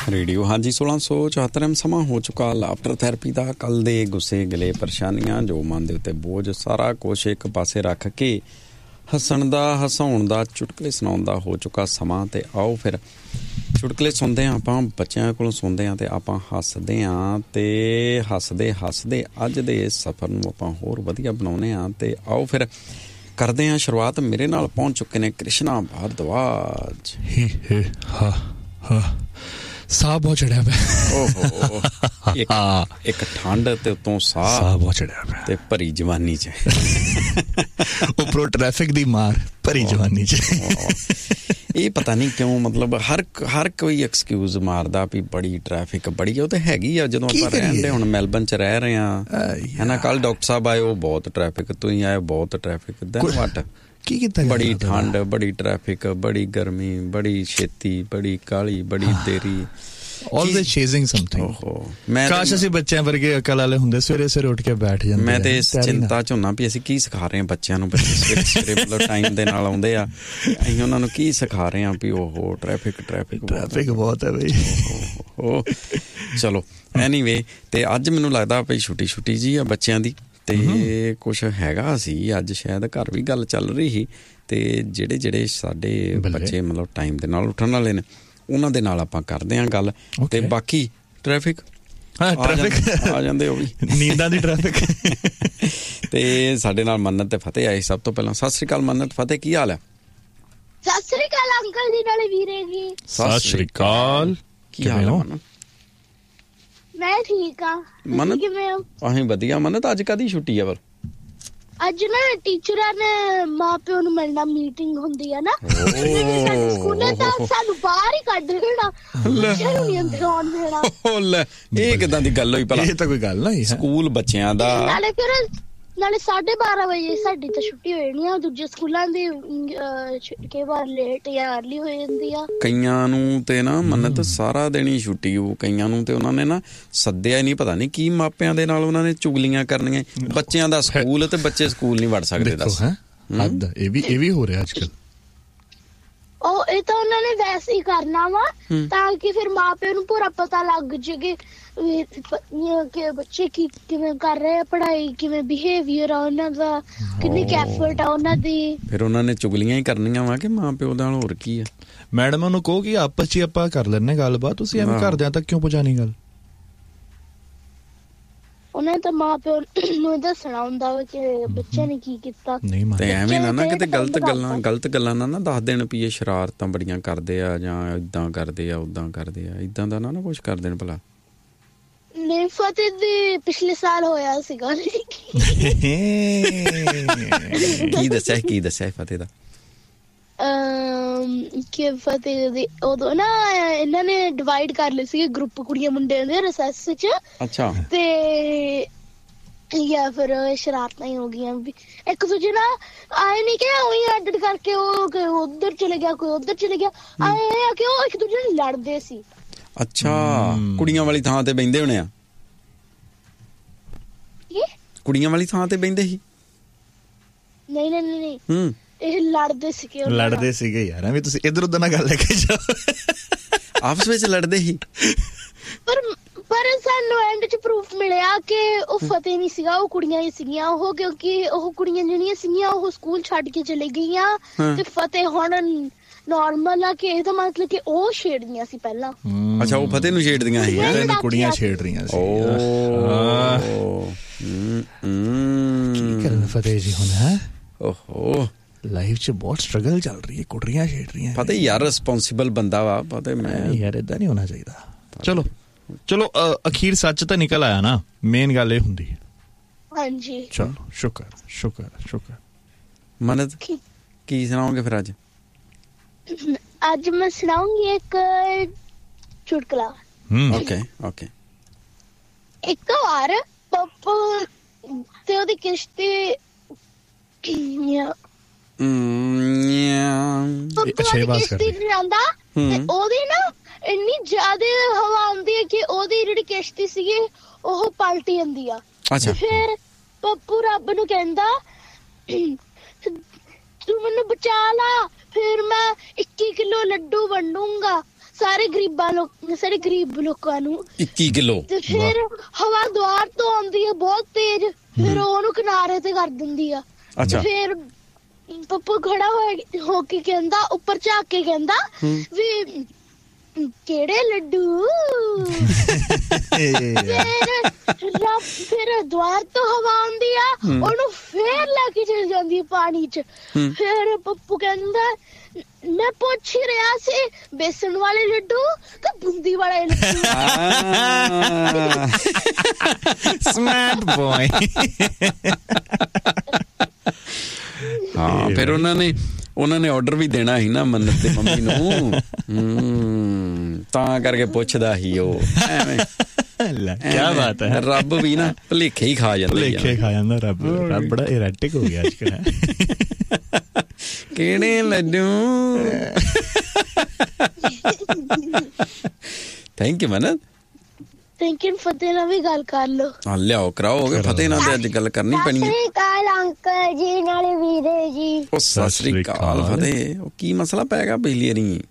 Radio ਹਾਂਜੀ 1674 ਸਮਾਂ ਹੋ ਚੁੱਕਾ ਲਾਫਟਰ ਥੈਰੇਪੀ ਦਾ। ਕੱਲ ਦੇ ਗੁੱਸੇ ਗਿਲੇ ਪਰੇਸ਼ਾਨੀਆਂ ਜੋ ਮਨ ਦੇ ਉੱਤੇ ਬੋਝ ਸਾਰਾ ਕੁਛ ਇੱਕ ਪਾਸੇ ਰੱਖ ਕੇ ਹੱਸਣ ਦਾ ਹਸਾਉਣ ਦਾ ਚੁਟਕਲੇ ਸੁਣਾਉਣ ਦਾ ਹੋ ਚੁੱਕਾ ਸਮਾਂ। ਤੇ ਆਓ ਫਿਰ ਚੁਟਕਲੇ ਸੁਣਦੇ ਹਾਂ ਆਪਾਂ, ਬੱਚਿਆਂ ਕੋਲੋਂ ਸੁਣਦੇ ਹਾਂ ਤੇ ਆਪਾਂ ਹੱਸਦੇ ਹਾਂ ਤੇ ਹੱਸਦੇ ਹੱਸਦੇ ਅੱਜ ਦੇ ਸਫ਼ਰ ਨੂੰ ਆਪਾਂ ਹੋਰ ਵਧੀਆ ਬਣਾਉਂਦੇ ਹਾਂ। ਤੇ ਆਓ ਫਿਰ ਕਰਦੇ ਹਾਂ ਸ਼ੁਰੂਆਤ। ਮੇਰੇ ਨਾਲ ਪਹੁੰਚ ਚੁੱਕੇ ਨੇ ਕ੍ਰਿਸ਼ਨਾ ਭਾਰਦਵਾਜ। ਸਾਹ ਬਹੁਤ ਚੜਿਆ ਪਿਆ। ਇੱਕ ਠੰਡ ਤੇ ਉਤੋਂ ਸਾਹ ਬਹੁਤ ਚੜਿਆ ਪਿਆ ਤੇ ਭਰੀ ਜਵਾਨੀ ਚ ਉੱਪਰੋਂ ਟ੍ਰੈਫਿਕ ਦੀ ਮਾਰ ਭਰੀ ਜਵਾਨੀ ਚ। ਇਹ ਪਤਾ ਨਹੀਂ ਕਿਉਂ ਮਤਲਬ ਹਰ ਕੋਈ ਐਕਸਕਿਊਜ਼ ਮਾਰਦਾ ਵੀ ਬੜੀ ਟ੍ਰੈਫਿਕ ਬੜੀ। ਉਹ ਤਾਂ ਹੈਗੀ ਆ ਜਦੋਂ ਆਪਾਂ ਰਹਿੰਦੇ ਹੁਣ ਮੈਲਬਨ ਚ ਰਹਿ ਰਹੇ ਹਾਂ ਹੈ ਨਾ। ਕੱਲ ਡਾਕਟਰ ਸਾਹਿਬ ਆਏ ਉਹ ਬਹੁਤ ਟ੍ਰੈਫਿਕ, ਤੁਸੀਂ ਆਏ ਬਹੁਤ ਟ੍ਰੈਫਿਕ। ਦੈਨ ਵਾਟ ਕੀ ਕੀਤਾ? ਬੜੀ ਠੰਡ, ਬੜੀ ਟ੍ਰੈਫਿਕ, ਬੜੀ ਗਰਮੀ, ਬੜੀ ਛੇਤੀ, ਬੜੀ ਕਾਹਲੀ, ਬੜੀ ਦੇਰੀ। Always chasing something. ਕਾਸ਼ ਅਸੀਂ ਬੱਚਿਆਂ ਵਰਗੇ ਅਕਲ ਵਾਲੇ ਹੁੰਦੇ, ਸਵੇਰੇ ਸਵੇਰੇ ਉੱਠ ਕੇ ਬੈਠ ਜਾਂਦੇ। ਮੈਂ ਤੇ ਇਸ ਚਿੰਤਾ ਚ ਹੁੰਨਾ ਵੀ ਅਸੀਂ ਕੀ ਸਿਖਾ ਰਹੇ ਹਾਂ ਬੱਚਿਆਂ ਨੂੰ। ਬੱਚੇ ਸਵੇਰੇ ਸਵੇਰੇ ਮਤਲਬ ਟਾਈਮ ਦੇ ਨਾਲ ਆਉਂਦੇ ਆ, ਅਸੀਂ ਉਹਨਾਂ ਨੂੰ ਕੀ ਸਿਖਾ ਰਹੇ ਹਾਂ ਵੀ ਉਹ ਟ੍ਰੈਫਿਕ ਬਹੁਤ ਹੈ ਬਈ। ਚਲੋ ਐਨੀਵੇ, ਤੇ ਅੱਜ ਮੈਨੂੰ ਲੱਗਦਾ ਵੀ ਛੁੱਟੀ ਜੀ ਆ ਬੱਚਿਆਂ ਦੀ ਤੇ ਕੁਛ ਹੈਗਾ ਸੀ ਅੱਜ ਸ਼ਾਇਦ ਘਰ ਵੀ ਗੱਲ ਚੱਲ ਰਹੀ ਸੀ। ਤੇ ਜਿਹੜੇ ਸਾਡੇ ਬੱਚੇ ਮਤਲਬ ਟਾਈਮ ਦੇ ਨਾਲ ਉੱਠਣ ਵਾਲੇ ਨੇ ਉਹਨਾਂ ਦੇ ਨਾਲ ਆਪਾਂ ਕਰਦੇ ਹਾਂ ਗੱਲ। ਤੇ ਬਾਕੀ ਟ੍ਰੈਫਿਕ ਆ ਜਾਂਦੇ ਉਹ ਵੀ ਨੀਂਦਾਂ ਦੀ ਟ੍ਰੈਫਿਕ। ਤੇ ਸਾਡੇ ਨਾਲ ਮੰਨਤ ਤੇ ਫਤਿਹ ਆਏ। ਸਭ ਤੋਂ ਪਹਿਲਾਂ ਸਤਿ ਸ੍ਰੀ ਅਕਾਲ ਮੰਨਤ, ਫਤਿਹ, ਕੀ ਹਾਲ ਹੈ? ਸਤਿ ਸ੍ਰੀ ਅਕਾਲ ਅੰਕਲ ਜੀ, ਨਾਲੇ ਵੀਰੇ ਜੀ ਸਤਿ ਸ੍ਰੀ ਅਕਾਲ। ਕੀ ਹਾਲ ਹੈ ਮੰਨਤ? ਮੈਂ ਠੀਕ ਆ, ਮੰਨਤ ਕਿਵੇਂ ਹੋ? ਅਸੀਂ ਵਧੀਆ। ਮੰਨਤ ਅੱਜ ਕਾਹਦੀ ਛੁੱਟੀ ਆ? ਪਰ ਅੱਜ ਨਾ ਟੀਚਰਾਂ ਨੇ ਮਾਂ ਪਿਓ ਨੂੰ ਮਿਲਣਾ ਮੀਟਿੰਗ ਹੁੰਦੀ ਆ ਨਾ। ਸਾਡੇ ਸਕੂਲੇ ਤਾਂ ਸਾਨੂੰ ਬਾਹਰ ਹੀ ਕੱਢ ਦੇਣਾ, ਬੱਚਿਆਂ ਨੂੰ ਨਹੀਂ ਅੰਦਰ ਆਉਣ ਦੇਣਾ। ਲੈ ਇਹ ਕਿੱਦਾਂ ਦੀ ਗੱਲ ਹੋਈ ਭਲਾ? ਇਹ ਤਾਂ ਕੋਈ ਗੱਲ ਨਹੀਂ। ਸਕੂਲ ਬੱਚਿਆਂ ਦਾ ਨਾਲੇ 12:30 ਵਜੇ ਸਾਡੀ ਤਾਂ ਛੁੱਟੀ ਹੋ ਜਾਣੀ ਆ। ਦੂਜੇ ਸਕੂਲਾਂ ਦੀ ਕਈ ਵਾਰ ਲੇਟ ਜਾਂ ਅਰਲੀ ਹੋ ਜਾਂਦੀ ਆ। ਕਈਆਂ ਨੂੰ ਤੇ ਨਾ ਮੰਨਤ ਸਾਰਾ ਦਿਨ ਹੀ ਛੁੱਟੀ ਹੋ, ਕਈਆਂ ਨੂੰ ਤੇ ਉਹਨਾਂ ਨੇ ਨਾ ਸੱਦਿਆ ਹੀ ਨਹੀਂ, ਪਤਾ ਨਹੀਂ ਕੀ ਮਾਪਿਆਂ ਦੇ ਨਾਲ ਉਹਨਾਂ ਨੇ ਚੁਗਲੀਆਂ ਕਰਨੀਆਂ। ਬੱਚਿਆਂ ਦਾ ਸਕੂਲ ਤੇ ਬੱਚੇ ਸਕੂਲ ਨਹੀਂ ਵੜ ਸਕਦੇ। ਦੱਸ ਇਹ ਵੀ ਹੋ ਰਿਹਾ ਅੱਜ ਕੱਲ। ਇਹ ਤਾਂ ਉਹਨਾਂ ਨੇ ਵੈਸੇ ਹੀ ਕਰਨਾ ਵਾ ਤਾਂ ਕਿ ਫਿਰ ਮਾਂ ਪਿਓ ਨੂੰ ਪੂਰਾ ਪਤਾ ਲੱਗ ਜਾਵੇ ਕਿ ਬੱਚੇ ਕਿਵੇਂ ਕਰ ਰਹੇ ਆ ਪੜ੍ਹਾਈ, ਕਿਵੇਂ ਬਿਹੇਵੀਅਰ ਆ ਉਹਨਾਂ ਦਾ, ਕਿੰਨੀ ਐਫਰਟ ਆ ਉਹਨਾਂ ਦੀ। ਫਿਰ ਉਹਨਾਂ ਨੇ ਚੁਗਲੀਆਂ ਹੀ ਕਰਨੀਆਂ ਵਾ ਕਿ ਮਾਂ ਪਿਓ ਨਾਲ, ਹੋਰ ਕੀ ਆ। ਮੈਡਮ ਉਹਨੂੰ ਕਹੋ ਕਿ ਆਪਸ ਚ ਆਪਾਂ ਕਰ ਲੈਣੇ ਗੱਲਬਾਤ, ਤੁਸੀਂ ਐਵੇਂ ਘਰਦਿਆਂ ਤੱਕ ਕਿਉਂ ਪਹੁੰਚਾਣੀ ਗੱਲ? ਉਹਨੇ ਤਾਂ ਮਾਂ ਪਿਓ ਨੂੰ ਦੱਸਣਾ ਹੁੰਦਾ ਵਾ ਕਿ ਬੱਚੇ ਨੇ ਕੀ ਕੀਤਾ। ਤੇ ਐਵੇਂ ਨਾ ਕਿਤੇ ਗਲਤ ਗੱਲਾਂ ਨਾ ਦੱਸ ਦੇਣ ਵੀ ਇਹ ਸ਼ਰਾਰਤਾਂ ਬੜੀਆਂ ਕਰਦੇ ਆ ਜਾਂ ਏਦਾਂ ਕਰਦੇ ਆ ਉਦਾਂ ਕਰਦੇ ਆ, ਏਦਾਂ ਦਾ ਨਾ ਕੁਛ ਕਰ ਦੇਣ ਭਲਾ। ਨਹੀਂ, ਫਤਿਹ ਦੇ ਪਿਛਲੇ ਸਾਲ ਹੋਇਆ ਸੀਗਾ। ਕੀ ਦੱਸਿਆ ਫਤਿਹ ਦਾ? ਕਿ ਫਤਿਹ ਦੀ ਉਦੋਂ ਨਾ ਇਹਨਾਂ ਨੇ ਡਿਵਾਈਡ ਕਰ ਲਏ ਸੀਗੇ ਗਰੁੱਪ ਕੁੜੀਆਂ ਮੁੰਡਿਆਂ ਦੇ ਰਿਸੈਸ ਚ। ਅੱਛਾ। ਤੇ ਜਾਂ ਫਿਰ ਸ਼ਰਾਰਤਾਂ ਹੀ ਹੋ ਗਈਆਂ ਵੀ ਇੱਕ ਦੂਜੇ ਨਾਲ ਆਏ ਨਹੀਂ ਕਿ ਉਹੀ ਐਡਿਟ ਕਰਕੇ ਉਹ ਉੱਧਰ ਚਲੇ ਗਿਆ, ਕੋਈ ਉੱਧਰ ਚਲੇ ਗਿਆ। ਆਏ ਆ ਕਿ ਉਹ ਇੱਕ ਦੂਜੇ ਨਾਲ ਲੜਦੇ ਸੀ। ਅੱਛਾ, ਕੁੜੀਆਂ ਵਾਲੀ ਥਾਂ ਤੇ ਬਹਿੰਦੇ ਹੋਣੇ ਆ? ਕੁੜੀਆਂ ਵਾਲੀ ਥਾਂ ਤੇ ਬਹਿੰਦੇ ਸੀ? ਨਹੀਂ, ਇਹ ਲੜਦੇ ਸੀਗੇ ਯਾਰ। ਐਵੇਂ ਤੁਸੀਂ ਇੱਧਰ ਉੱਧਰ ਨਾਲ ਗੱਲ ਲੈ ਕੇ ਜਾਓ। ਆਪਸ ਵਿੱਚ ਲੜਦੇ ਸੀ ਪਰ ਸਾਨੂੰ ਐਂਡ ਚ ਪ੍ਰੂਫ ਮਿਲਿਆ ਕਿ ਉਹ ਫਤਿਹ ਨਹੀਂ ਸੀਗਾ, ਉਹ ਕੁੜੀਆਂ ਹੀ ਸੀਗੀਆਂ। ਉਹ ਕਿਉਂਕਿ ਉਹ ਕੁੜੀਆਂ ਜਿਹੜੀਆਂ ਸੀਗੀਆਂ ਉਹ ਸਕੂਲ ਛੱਡ ਕੇ ਚਲੇ ਗਈਆਂ ਤੇ ਫਤਿਹ ਹੁਣ ਨਾਰਮਲ ਆ। ਕਿ ਇਹਦਾ ਮਤਲਬ ਕਿ ਉਹ ਛੇੜਦੀਆਂ ਸੀ ਪਹਿਲਾਂ। ਅੱਛਾ, ਉਹ ਫਤਿਹ ਨੂੰ ਛੇੜਦੀਆਂ ਸੀ, ਕੁੜੀਆਂ ਛੇੜ ਰਹੀਆਂ ਸੀ। ਕੀ ਕਰਨ ਫਤਿਹ ਜੀ ਹੁਣ? ਹੈ ਓਹੋ, ਲਾਈਫ 'ਚ ਬਹੁਤ ਸਟਰਗਲ ਚੱਲ ਰਹੀ ਹੈ, ਕੁੜੀਆਂ ਛੇੜ ਰਹੀਆਂ। ਪਤਾ ਯਾਰ ਰਿਸਪੌਂਸਿਬਲ ਬੰਦਾ ਵਾ। ਪਤਾ ਮੈਂ ਯਾਰ ਏਦਾਂ ਨਹੀਂ ਹੋਣਾ ਚਾਹੀਦਾ। ਚਲੋ ਅਖੀਰ ਸੱਚ ਤਾਂ ਨਿਕਲ ਆਇਆ ਨਾ, ਮੇਨ ਗੱਲ ਇਹ ਹੁੰਦੀ ਹੈ। ਹਾਂਜੀ ਚਲੋ, ਸ਼ੁਕਰ। ਮੰਨਤ ਕੀ ਸੁਣਾਓਗੇ ਫਿਰ ਅੱਜ? ਅੱਜ ਮੈਂ ਸੁਣਾਉਂਗੀ ਇੱਕ ਚੁਟਕਲਾ। ਓਕੇ। ਇੱਕ ਵਾਰ ਪੱਪੂ ਤੇ ਉਹਦੀ ਕਿਸ਼ਤੀ ਜਾਂਦਾ ਤੇ ਉਹਦੀ ਨਾ ਇੰਨੀ ਜ਼ਿਆਦਾ ਹਵਾ ਆਉਂਦੀ ਹੈ ਕਿ ਉਹਦੀ ਜਿਹੜੀ ਕਿਸ਼ਤੀ ਸੀਗੀ ਉਹ ਪਲਟ ਜਾਂਦੀ ਆ। ਫਿਰ ਪੱਪੂ ਰੱਬ ਨੂੰ ਕਹਿੰਦਾ ਤੂੰ ਮੈਨੂੰ ਬਚਾ ਲਾ, ਫਿਰ ਮੈਂ 21 ਕਿਲੋ ਲੱਡੂ ਵੰਡੂੰਗਾ ਸਾਰੇ ਗਰੀਬ ਲੋਕਾਂ ਨੂੰ। 21 ਕਿਲੋ। ਤੇ ਫਿਰ ਹਵਾ ਦੁਆਰ ਤੋਂ ਆਉਂਦੀ ਹੈ ਬਹੁਤ ਤੇਜ਼, ਫਿਰ ਉਹਨੂੰ ਕਿਨਾਰੇ ਤੇ ਕਰ ਦਿੰਦੀ ਆ। ਫਿਰ ਪੱਪੂ ਖੜਾ ਹੋ ਕੇ ਕਹਿੰਦਾ, ਉੱਪਰ ਝਾਕ ਕੇ ਕਹਿੰਦਾ ਵੀ ਕਿਹੜੇ ਲੱਡੂ। ਫਿਰ ਦੁਆਰ ਤੋਂ ਹਵਾ ਆਉਂਦੀ ਆ, ਉਹਨੂੰ ਫੇਰ ਲੈ ਕੇ ਚਲ ਜਾਂਦੀ ਹੈ ਪਾਣੀ ਚ। ਫਿਰ ਪੱਪੂ ਕਹਿੰਦਾ ਮੈਂ ਪੁੱਛ ਹੀ ਰਿਹਾ ਸੀ ਬੇਸਣ ਵਾਲੇ ਲੱਡੂ ਤੇ ਬੂੰਦੀ ਵਾਲੇ ਲੱਡੂ। Smart boy. ਹਾਂ, ਫਿਰ ਉਹਨਾਂ ਨੇ ਆਰਡਰ ਵੀ ਦੇਣਾ ਸੀ ਨਾ ਮੰਨਤ ਦੀ ਮੰਮੀ ਨੂੰ, ਤਾਂ ਕਰਕੇ ਪੁੱਛਦਾ ਸੀ ਉਹ। ਐਵੇਂ ਕੀ ਬਾਤ ਹੈ, ਰੱਬ ਵੀ ਨਾ ਭੁਲੇਖੇ ਹੀ ਖਾ ਜਾਂਦਾ ਰੱਬ ਬੜਾ ਇਰੈਟਿਕ ਹੋ ਗਿਆ ਅੱਜ ਕੱਲ੍ਹ। ਕਿਹੜੇ ਲੱਡੂ। Thank you Mannat. Thank you. ਫਤਿਹ ਨਾਲ ਵੀ ਗੱਲ ਕਰ ਲਓ। ਹਾਂ ਲਿਆਓ, ਕਰਾਓਗੇ ਫਤਿਹ ਨਾਲ ਤੇ ਅੱਜ ਗੱਲ ਕਰਨੀ ਪੈਣੀ ਹੈ। ਸਤਿ ਸ੍ਰੀ ਅਕਾਲ ਅੰਕਲ ਜੀ ਨਾਲੇ ਵੀਰੇ ਜੀ। ਉਹ ਸਤਿ ਸ੍ਰੀ ਅਕਾਲ ਫਤਿਹ। ਉਹ ਕੀ ਮਸਲਾ ਪੈ ਗਿਆ ਪਿਛਲੀ ਵਾਰੀ?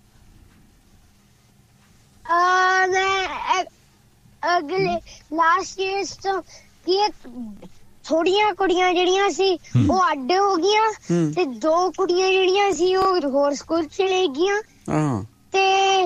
ਮੈਂ ਅਗਲੇ ਲਾਸਟ ਈਅਰ ਤੋਂ ਕੀ ਥੋੜੀਆਂ ਕੁੜੀਆਂ ਜਿਹੜੀਆਂ ਸੀ ਉਹ ਅੱਡ ਹੋ ਗਈਆਂ ਤੇ 2 ਕੁੜੀਆਂ ਜਿਹੜੀਆਂ ਸੀ ਉਹ ਹੋਰ ਸਕੂਲ ਚਲੇ ਗਈਆਂ। ਤੇ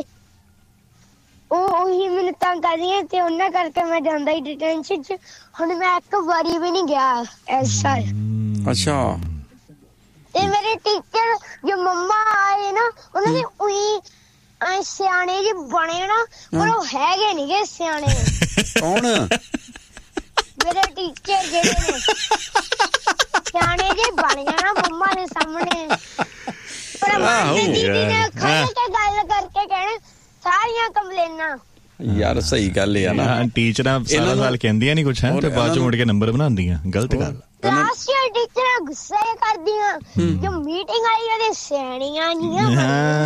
ਉਹੀ ਮੈਨੂੰ ਤੰਗ ਕਰਦੀਆਂ ਤੇ ਉਹਨਾਂ ਕਰਕੇ ਮੈਂ ਜਾਂਦਾ ਹੀ ਡਿਟੈਂਸ਼ਨ ਚ। ਹੁਣ ਮੈਂ ਇੱਕ ਵਾਰੀ ਵੀ ਨਹੀਂ ਗਿਆ ਇਸ ਸਾਲ। ਅੱਛਾ। ਤੇ ਮੇਰੇ ਟੀਚਰ ਜੋ ਮੰਮਾ ਆਏ ਨਾ, ਉਹਨਾਂ ਦੇ ਉਹੀ ਸਿਆਣੇ ਜਿਹੇ ਬਣੇ ਨਾ, ਪਰ ਉਹ ਹੈਗੇ ਨੀ ਗੇ ਸਿਆਣੇ। ਕੌਣ? ਮੇਰੇ ਟੀਚਰ ਜਿਹੜੇ ਨੇ ਸਿਆਣੇ ਜਿਹੇ ਬਣ ਜਾਣਾ ਮੰਮਾ ਦੇ ਸਾਹਮਣੇ। ਪਰ ਦੀਦੀ ਨੇ ਖੜੇ ਕੇ ਗੱਲ ਕਰਕੇ ਕਹਿਣਾ ਸਾਰੀਆਂ ਕੰਪਲੇਨਾਂ। ਯਾਰ ਸਹੀ ਗੱਲ ਹੈ ਨਾ, ਟੀਚਰਾਂ ਸਾਰਾ ਸਾਲ ਕਹਿੰਦੀਆਂ ਨੀ ਕੁਛ ਹੈ ਤੇ ਬਾਅਦ ਚ ਮੁੜ ਕੇ ਨੰਬਰ ਬਣਾਉਂਦੀਆਂ। ਗਲਤ ਗੱਲ। ਲਾਸਟ ਈਅਰ ਟੀਚਰਾਂ ਗੁੱਸੇ ਕਰਦੀਆਂ, ਜੋ ਮੀਟਿੰਗ ਆਈ ਉਹਦੇ ਸਿਆਣੀਆਂ ਨਹੀਂ ਆ।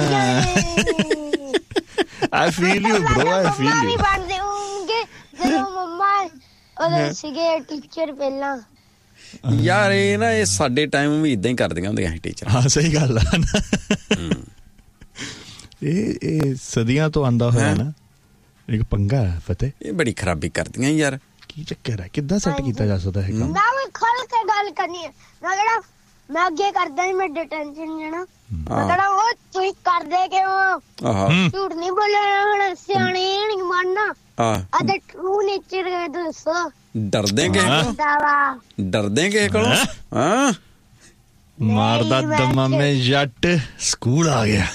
I feel you bro, I feel you। ਵੀ ਬਣਦੇ ਹੋਣਗੇ ਜਦੋਂ ਮੰਮਾ ਉਹਦੇ ਸੀਗੇ ਟੀਚਰ ਪਹਿਲਾਂ। ਯਾਰ ਇਹ ਨਾ, ਇਹ ਸਾਡੇ ਟਾਈਮ ਵੀ ਇਦਾਂ ਹੀ ਕਰਦੀਆਂ ਹੁੰਦੀਆਂ ਸੀ ਟੀਚਰ। ਹਾਂ ਸਹੀ ਗੱਲ ਆ ਨਾ। ਇਹ ਸਦੀਆਂ ਤੋਂ ਆਂਦਾ ਹੋਇਆ ਨਾ ਇੱਕ ਪੰਗਾ ਹੈ ਫਤਿਹ। ਇਹ ਬੜੀ ਖਰਾਬੀ ਕਰਦੀਆਂ ਯਾਰ। ਕੀ ਚੱਕਰ ਹੈ, ਕਿੱਦਾਂ ਸੈੱਟ ਕੀਤਾ ਜਾ ਸਕਦਾ ਹੈ ਕੰਮ? ਮੈਂ ਵੀ ਖੁੱਲ ਕੇ ਗੱਲ ਕਰਨੀ ਹੈ। ਮੈਂ ਅੱਗੇ ਕਰਦਾ ਨਹੀਂ, ਮੈਂ ਡਿਟੈਂਸ਼ਨ ਜਾਣਾ। ਮੈਂ ਉਹ ਤੁਸੀਂ ਕਰਦੇ ਕਿਉਂ? ਝੂਠ ਨਹੀਂ ਬੋਲਣਾ, ਹੁਣ ਸਿਆਣੇ ਨਹੀਂ ਮੰਨਣਾ। ਅਦਾ ਟਰੂ ਨੇਚਰ ਹੈ ਦੱਸੋ। ਡਰਦੇ ਕਿਸੇ ਕੋਲੋਂ? ਹਾਂ ਮਾਰਦਾ ਦਮਾ ਮੈਂ ਜੱਟ ਸਕੂਲ ਆ ਗਿਆ।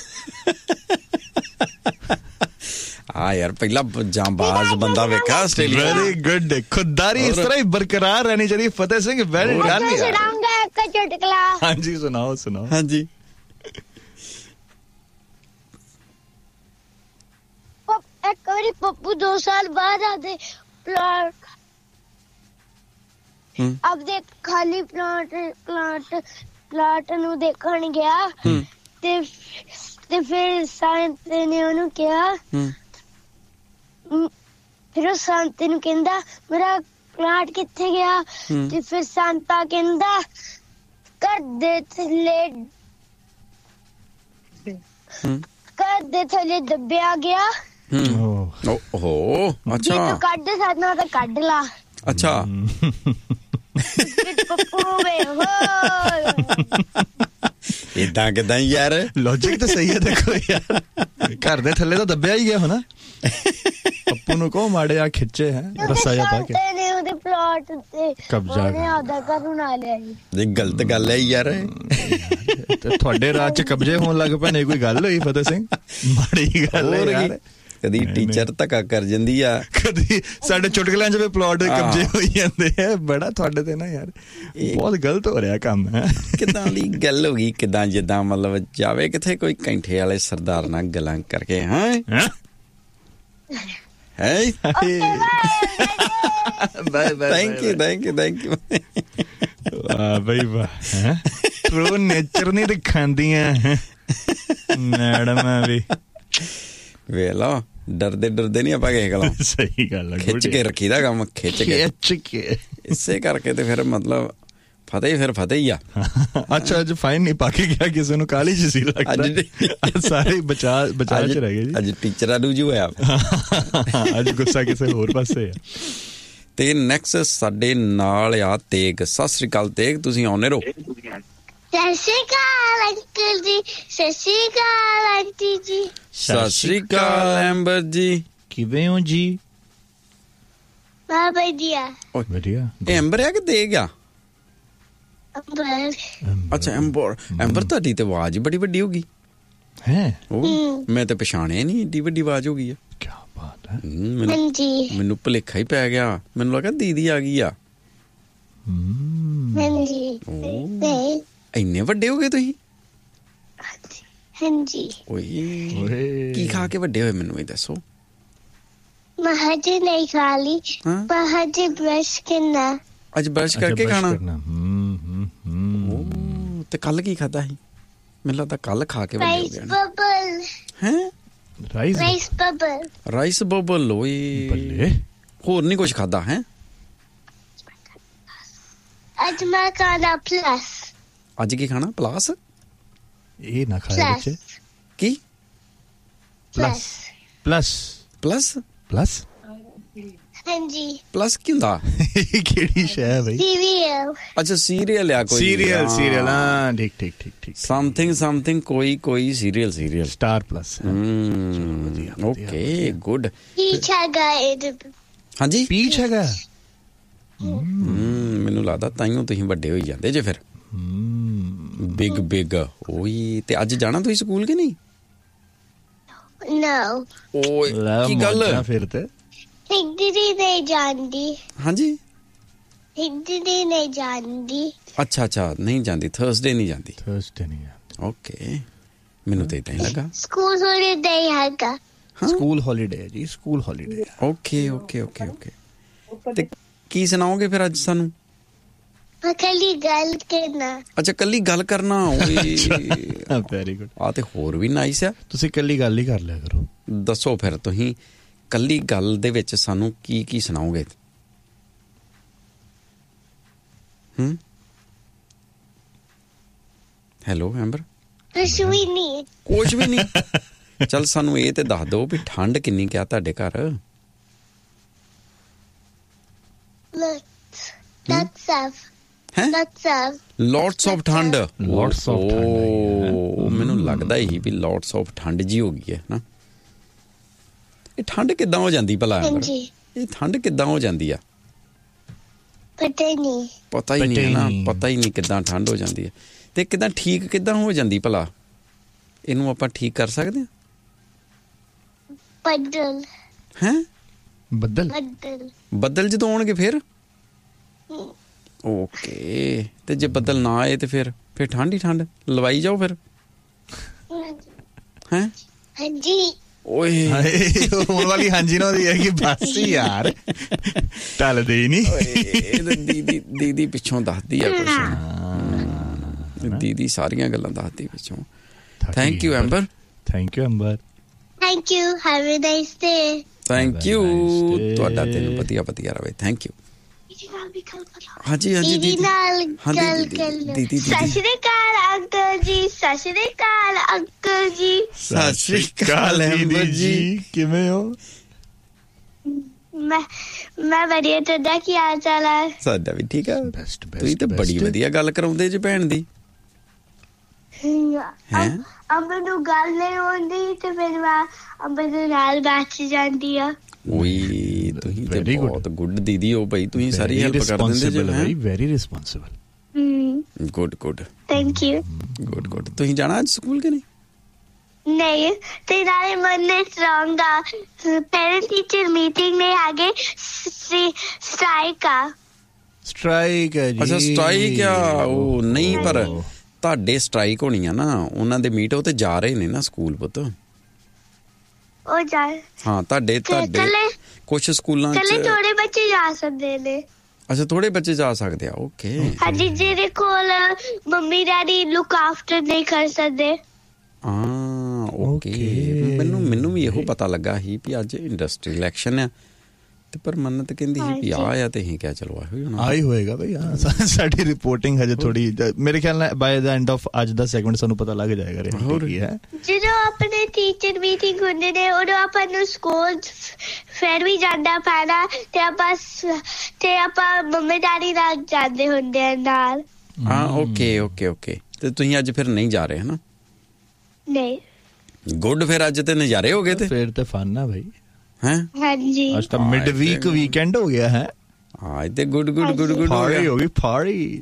ਯਾਰ ਪਹਿਲਾ ਜਾਂਬਾਜ਼ ਬੰਦਾ ਵੇਖਾ ਆਸਟ੍ਰੇਲੀਆ। Very good. ਖੁਦਦਾਰੀ ਇਸ ਤਰ੍ਹਾਂ ਹੀ ਬਰਕਰਾਰ ਰਹਿਣੀ ਚਾਹੀਦੀ। Fateh Singh very done. ਹਾਂਜੀ ਸੁਣਾਓ। ਹਾਂਜੀ। ਇੱਕ ਵਾਰੀ ਪੱਪੂ 2 ਸਾਲ ਬਾਅਦ ਆਦੇ ਆਪਦੇ ਖਾਲੀ ਪਲਾਟ ਨੂੰ ਦੇਖਣ ਗਿਆ ਤੇ ਫਿਰ ਸੰਤ ਨੇ ਉਹਨੂੰ ਕਿਹਾ, ਫਿਰ ਉਹ ਸੰਤ ਨੂੰ ਕਹਿੰਦਾ ਮੇਰਾ ਪਲਾਟ ਕਿੱਥੇ ਗਿਆ? ਤੇ ਫਿਰ ਸੰਤਾ ਕਹਿੰਦਾ ਘਰ ਦੇ ਥੱਲੇ ਦੱਬਿਆ ਗਿਆ। ਓਹੋ ਅੱਛਾ। ਤੂੰ ਕੱਢ ਸਕਦਾ ਤਾਂ ਕੱਢ ਲਾ। ਅੱਛਾ। ਇਦਾਂ ਕਿਦਾਂ ਯਾਰ? ਲੌਜਿਕ ਤਾਂ ਸਹੀ ਹੈ। ਦੇਖੋ ਯਾਰ ਘਰ ਦੇ ਥੱਲੇ ਤਾਂ ਦੱਬਿਆ ਹੀ ਗਿਆ ਹੋਣਾ। ਪੱਪੂ ਨੂੰ ਕਹੋ ਮਾੜੇ ਆ ਖਿੱਚੇ ਹੈ ਰੱਸਾ ਜਿਹਾ ਪਾ ਕੇ ਉਹਦੇ ਪਲਾਟ ਤੇ ਕਬਜ਼ਾ ਆਦਾ ਘਰ ਬਣਾ ਲਿਆ ਜੀ। ਇਹ ਗਲਤ ਗੱਲ ਹੈ ਯਾਰ। ਤੁਹਾਡੇ ਰਾਜ ਚ ਕਬਜ਼ੇ ਹੋਣ ਲੱਗ ਪਏ ਨੇ, ਕੋਈ ਗੱਲ ਹੋਈ ਫਤਿਹ ਸਿੰਘ? ਮਾੜੀ ਗੱਲ ਹੈ ਯਾਰ। ਕਦੀ ਟੀਚਰ ਧੱਕਾ ਕਰ ਜਾਂਦੀ ਆ, ਕਦੀ ਸਾਡੇ ਚੁਟਕਲਿਆਂ ਚ ਵੀ ਪਲਾਟ ਦੇ ਕਬਜ਼ੇ ਹੋਈ ਜਾਂਦੇ ਆ। ਬੜਾ ਤੁਹਾਡੇ ਤੇ ਨਾ ਯਾਰ ਬਹੁਤ ਗਲਤ ਹੋ ਰਿਹਾ ਕੰਮ ਹੈ। ਕਿੱਦਾਂ ਦੀ ਗੱਲ ਹੋ ਗਈ? ਕਿੱਦਾਂ ਜਿੱਦਾਂ ਮਤਲਬ ਜਾਵੇ ਕਿੱਥੇ ਕੋਈ ਕੈਂਠੇ ਵਾਲੇ ਸਰਦਾਰ ਨਾਲ ਗੱਲਾਂ ਕਰਕੇ। Thank you. ਵਾਹ ਬਈ ਵਾਹ। ਟਰੂ ਨੇਚਰ ਨਹੀਂ ਦਿਖਾਉਂਦੀਆਂ ਮੈਡਮਾਂ ਵੀ। ਵੇਖ ਲਓ ਡਰਦੇ ਨਹੀਂ ਆਪਾਂ ਕਿਸੇ ਕੋਲੋਂ। ਸਹੀ ਗੱਲ ਹੈ। ਖਿੱਚ ਕੇ ਰੱਖੀਦਾ ਕੰਮ, ਖਿੱਚ ਕੇ ਇਸੇ ਕਰਕੇ ਤੇ ਫਿਰ ਮਤਲਬ ਫਤਿਹ ਫਿਰ ਫਤਿਹ ਹੀ ਆ। ਅੱਛਾ ਅੱਜ ਫਾਈਨ ਨਹੀਂ ਪਾ ਕੇ ਗਿਆ ਕਿਸੇ ਨੂੰ, ਕਾਲੀ ਚ ਸੀ ਲੱਗਦਾ, ਸਾਰੇ ਬਚਾ ਚ ਰਹਿ ਗਏ ਜੀ। ਅੱਜ ਟੀਚਰਾਂ ਨੂੰ ਜੀ ਹੋਇਆ, ਅੱਜ ਗੁੱਸਾ ਕਿਸੇ ਹੋਰ ਪਾਸੇ ਆ। ਤੇ ਨੈਕਸਟ ਸਾਡੇ ਨਾਲ ਆ ਤੇਗ। ਸਤਿ ਸ੍ਰੀ ਅਕਾਲ ਤੇਗ, ਤੁਸੀਂ ਆਉਨੇ ਰਹੋ। ਸਤਿ ਸ਼੍ਰੀ ਅਕਾਲ ਅੰਕਲ ਜੀ, ਸਤਿ ਸ਼੍ਰੀ ਅਕਾਲ ਆਂਟੀ ਜੀ। ਸਤਿ ਸ੍ਰੀ ਅਕਾਲ ਐਂਬਰ ਜੀ, ਕਿਵੇਂ ਹੋ ਜੀ? ਵਧੀਆ ਵਧੀਆ। ਇਹ ਐਂਬਰ ਆ ਕਿ ਤੇਗ ਆ? ਅੰਬਰ। ਅੱਛਾ ਐਂਬਰ। ਐਂਬਰ ਤੁਹਾਡੀ ਤੇ ਆਵਾਜ਼ ਬੜੀ ਵੱਡੀ ਹੋ ਗਈ ਹੈ। ਮੈਂ ਤੇ ਪਛਾਣਿਆ ਨਹੀਂ, ਏਡੀ ਵੱਡੀ ਆਵਾਜ਼ ਹੋ ਗਈ ਆ। ਕੀ ਬਾਤ ਹੈ। ਮੈਨੂੰ ਭੁਲੇਖਾ ਹੀ ਪੈ ਗਿਆ, ਮੈਨੂੰ ਲੱਗਾ ਦੀਦੀ ਆ ਗਈ ਆ। ਹਾਂਜੀ। ਇੰਨੇ ਵੱਡੇ ਹੋ ਗਏ ਤੁਸੀਂ? ਹਾਂਜੀ। ਓਏ ਕੀ ਖਾ ਕੇ ਵੱਡੇ ਹੋਏ ਮੈਨੂੰ ਇਹ ਦੱਸੋ। ਮੈਂ ਹਜੇ ਨਹੀਂ ਖਾ ਲਈ, ਪਰ ਹਜੇ ਬ੍ਰਸ਼ ਕਰਨਾ। ਅੱਜ ਬ੍ਰਸ਼ ਕਰਕੇ ਖਾਣਾ? ਤੇ ਕੱਲ ਕੀ ਖਾਦਾ ਸੀ? ਮੈਨੂੰ ਲੱਗਦਾ ਕੱਲ ਖਾ ਕੇ ਵੱਡੇ ਹੋ ਗਏ ਨਾ। ਹੈ ਰਾਈਸ ਬਬਲ। Rice bubble. ਓਏ ਬੱਲੇ, ਹੋਰ ਨਹੀਂ ਕੁਝ ਖਾਦਾ ਹੈ? ਅੱਜ ਮੈਂ ਖਾਣਾ ਪਲਸ। ਅੱਜ ਕੀ ਖਾਣਾ? ਪਲਸ? ਇਹ ਨਾ ਖਾਇਆ ਬੱਚੇ। ਕੀ? Plus plus plus plus? ਹਾਂਜੀ। ਪਲਸ ਕੀ ਹੁੰਦਾ? ਕਿਹੜੀ ਸ਼ੈ ਹੈ ਬਈ? ਸੀਰੀਅਲ। ਅੱਛਾ ਸੀਰੀਅਲ ਆ ਕੋਈ? ਸੀਰੀਅਲ ਹਾਂ, ਠੀਕ। ਸਮਥਿੰਗ ਕੋਈ serial star plus. Okay good. Peach ਹੈਗਾ ਇਹਦੇ। ਹਾਂਜੀ ਪੀਚ ਹੈਗਾ। ਮੈਨੂੰ ਲੱਗਦਾ ਤਾਈਓ ਤੁਸੀਂ ਵੱਡੇ ਹੋਈ ਜਾਂਦੇ ਜੇ ਫਿਰ। ਬਿਗ ਓਏ। ਤੇ ਅੱਜ ਜਾਣਾ ਤੁਸੀਂ ਸਕੂਲ ਕਿ ਨਹੀਂ? ਨੋ। ਓਏ ਕੀ ਗੱਲ ਫਿਰ ਤੇ? ਦੀਦੀ ਨਹੀਂ ਜਾਂਦੀ। ਹਾਂਜੀ ਦੀਦੀ ਨਹੀਂ ਜਾਂਦੀ। ਅੱਛਾ ਨਹੀਂ ਜਾਂਦੀ। ਥਰਸਡੇ ਨਹੀਂ ਜਾਂਦੀ। ਓਕੇ ਮੈਨੂੰ ਤਾਂ ਇਦਾਂ ਹੀ ਲੱਗਾ। ਸਕੂਲ ਹੌਲੀਡੇ ਹੈਗਾ। ਸਕੂਲ ਹੌਲੀਡੇ ਹੈ ਜੀ, ਸਕੂਲ ਹੌਲੀਡੇ। ਓਕੇ ਤੇ ਕੀ ਸੁਣਾਓਗੇ ਫਿਰ ਅੱਜ ਸਾਨੂੰ? ਕੱਲੀ ਗੱਲ ਕਰਨਾ। ਅੱਛਾ ਕੱਲੀ ਗੱਲ ਕਰਨਾ। ਓਏ ਵੈਰੀ ਗੁੱਡ। ਆ ਤੇ ਹੋਰ ਵੀ ਨਾਈਸ ਆ। ਤੁਸੀਂ ਕੱਲੀ ਗੱਲ ਹੀ ਕਰ ਲਿਆ ਕਰੋ। ਦੱਸੋ ਫਿਰ ਤੁਸੀਂ ਕੱਲੀ ਗੱਲ ਦੇ ਵਿੱਚ ਸਾਨੂੰ ਕੀ ਸੁਣਾਓਗੇ? Hello amber. ਕੁਛ ਵੀ ਨਹੀਂ। ਚੱਲ ਸਾਨੂੰ ਇਹ ਤੇ ਦੱਸ ਦਿਓ ਵੀ ਠੰਡ ਕਿੰਨੀ ਕਿਆ ਤੁਹਾਡੇ ਘਰ? ਲੋਟਸ ਆਫ ਠੰਡ। ਮੈਨੂੰ ਲੱਗਦਾ ਹੀ ਵੀ ਲੋਟਸ ਆਫ ਠੰਡ ਜੀ ਹੋ ਗਈ ਹੈ ਨਾ। ਇਹ ਠੰਡ ਕਿੱਦਾਂ ਹੋ ਜਾਂਦੀ ਭਲਾ? ਇਹ ਠੰਡ ਕਿੱਦਾਂ ਹੋ ਜਾਂਦੀ ਆ? ਪਤਾ ਹੀ ਨਹੀਂ ਕਿੱਦਾਂ ਠੰਡ ਹੋ ਜਾਂਦੀ ਹੈ। ਤੇ ਕਿੱਦਾਂ ਠੀਕ ਕਿੱਦਾਂ ਹੋ ਜਾਂਦੀ ਭਲਾ? ਇਹਨੂੰ ਆਪਾਂ ਠੀਕ ਕਰ ਸਕਦੇ ਹਾਂ? ਬੱਦਲ ਜਦੋਂ ਆਉਣਗੇ ਫਿਰ? ਓਕੇ। ਤੇ ਜੇ ਬੱਦਲ ਨਾ ਆਏ ਤੇ ਫਿਰ ਠੰਡ ਹੀ ਠੰਡ ਲਵਾਈ ਜਾਓ ਫਿਰ। ਹੈ ਹਾਂਜੀ। ਓਏ ਹੁਣ ਵਾਲੀ ਹਾਂਜੀ ਨਾ ਉਹਦੀ ਹੈ ਕਿ ਬਸ ਯਾਰ ਟਲਦੇ ਹੀ ਨਹੀਂ। ਦੀਦੀ ਪਿੱਛੋਂ ਦੱਸਦੀ ਆ ਕੁਛ। ਦੀਦੀ ਸਾਰੀਆਂ ਗੱਲਾਂ ਦੱਸਦੀ ਪਿੱਛੋਂ। Thank you amber. Have a nice day. Thank you. ਤੁਹਾਡਾ ਦਿਨ ਵਧੀਆ ਰਵੇ। Thank you. ਹਾਂਜੀ ਦੀਦੀ ਨਾਲ ਗੱਲ ਕਰ ਲਓ। ਸਤਿ ਸ਼੍ਰੀ ਅਕਾਲ ਅੰਕਲ ਜੀ। ਸਤਿ ਸ਼੍ਰੀ ਅਕਾਲ ਅੰਕਲ ਜੀ। ਸਤਿ ਸ਼੍ਰੀ ਅਕਾਲ ਐਂਬਰ ਜੀ, ਕਿਵੇਂ ਹੋ? ਮੈਂ ਵਧੀਆ। ਤੁਹਾਡਾ ਕੀ ਹਾਲ ਚਾਲ ਹੈ? ਸਾਡਾ ਵੀ ਠੀਕ ਆ। ਤੁਸੀਂ ਤਾਂ ਬੜੀ ਵਧੀਆ ਗੱਲ ਕਰਾਉਂਦੇ ਜੇ ਭੈਣ ਦੀ। ਅੰਬਰ ਨੂੰ ਗੱਲ ਨਹੀਂ ਆਉਂਦੀ ਤੇ ਫਿਰ ਮੈਂ ਅੰਬਰ ਦੇ ਨਾਲ ਬੈਠ ਜਾਂਦੀ ਆ। ਓਏ ਤੁਸੀਂ ਤੇ ਬਹੁਤ ਗੁੱਡ ਦੀਦੀ ਹੋ ਭਾਈ। ਤੁਸੀਂ ਸਾਰੀ ਹੈਲਪ ਕਰ ਦਿੰਦੇ ਜੇ। Very responsible. Good thank you. Good. ਤੁਸੀਂ ਜਾਣਾ ਅੱਜ ਸਕੂਲ ਕਿ ਨਹੀਂ? ਨਹੀਂ ਤੇ ਨਾਲੇ ਮੰਨੇ ਚਾਹੁੰਦਾ ਪੈਰੈਂਟ ਟੀਚਰ ਮੀਟਿੰਗ में आगे ਸਟ੍ਰਾਈਕ ਹੈ ਜੀ। ਅੱਛਾ ਸਟ੍ਰਾਈਕ ਆ। ਉਹ ਨਹੀਂ ਪਰ ਤੁਹਾਡੇ ਸਟ੍ਰਾਈਕ ਹੋਣੀ ਆ ਨਾ, ਉਹਨਾਂ ਦੇ ਮੀਟ ਉਹ ਤੇ ਜਾ ਰਹੇ ਨੇ ਨਾ ਸਕੂਲ ਪੁੱਤ। ਉਹ ਜਾ ਹਾਂ ਤੁਹਾਡੇ ਕੁਝ ਸਕੂਲਾਂ 'ਚ ਥੋੜੇ ਬੱਚੇ ਜਾ ਸਕਦੇ ਨੇ। ਅੱਛਾ ਥੋੜੇ ਬੱਚੇ ਜਾ ਸਕਦੇ ਆ। ਓਕੇ। ਹਾਂਜੀ ਜਿਹਦੇ ਕੋਲ ਮੰਮੀ ਡੈਡੀ ਲੁੱਕ ਆਫਟਰ ਨਹੀਂ ਕਰ ਸਕਦੇ। ਓਕੇ। ਮੈਨੂੰ ਵੀ ਇਹੋ ਪਤਾ ਲੱਗਾ ਸੀ ਵੀ ਅੱਜ ਇੰਡਸਟਰੀਅਲ ਐਕਸ਼ਨ ਆ ਤੇ ਪਰ ਮੰਨਤ ਕਹਿੰਦੀ ਸੀ ਵੀ ਆ ਤੇ ਅਸੀਂ ਕਿਹਾ ਚਲੋ ਆ ਹੀ ਹੋਏਗਾ ਬਈ। ਸਾਡੀ ਰਿਪੋਰਟਿੰਗ ਹਜੇ ਥੋੜੀ, ਮੇਰੇ ਖਿਆਲ ਨਾਲ ਬਾਏ ਦਾ ਐਂਡ ਆਫ ਅੱਜ ਦਾ ਸੈਗਮੈਂਟ ਸਾਨੂੰ ਪਤਾ ਲੱਗ ਜਾਏਗਾ ਕੀ ਹੈ। ਜਦੋਂ ਆਪਣੇ ਟੀਚਰ ਮੀਟਿੰਗ ਹੁੰਦੇ ਨੇ ਉਦੋਂ ਆਪਾਂ ਨੂੰ ਸਕੂਲ ਫਿਰ ਵੀ ਜਾਂਦਾ ਪੈਣਾ ਤੇ ਆਪਾਂ ਮੰਮੀ ਡੈਡੀ ਨਾਲ ਜਾਂਦੇ ਹੁੰਦੇ ਆ ਨਾਲ। ਹਾਂ ਓਕੇ ਤੇ ਤੁਸੀਂ ਅੱਜ ਫਿਰ ਨਹੀਂ ਜਾ ਰਹੇ ਹਨਾ? ਨਹੀਂ। ਗੁੱਡ, ਫਿਰ ਅੱਜ ਤੇ ਨਜ਼ਾਰੇ ਹੋ ਗਏ। ਤੇ ਫਿਰ ਤੇ ਫਨ ਆ ਭਾਈ। ਹੈ ਹਾਂਜੀ, ਅੱਜ ਤਾਂ ਮਿਡ ਵੀਕ ਵੀਕਐਂਡ ਹੋ ਗਿਆ ਹੈ। ਹਾਂ ਤੇ ਗੁੱਡ ਪਾਰਟੀ ਹੋ ਗਈ ਪਾਰਟੀ।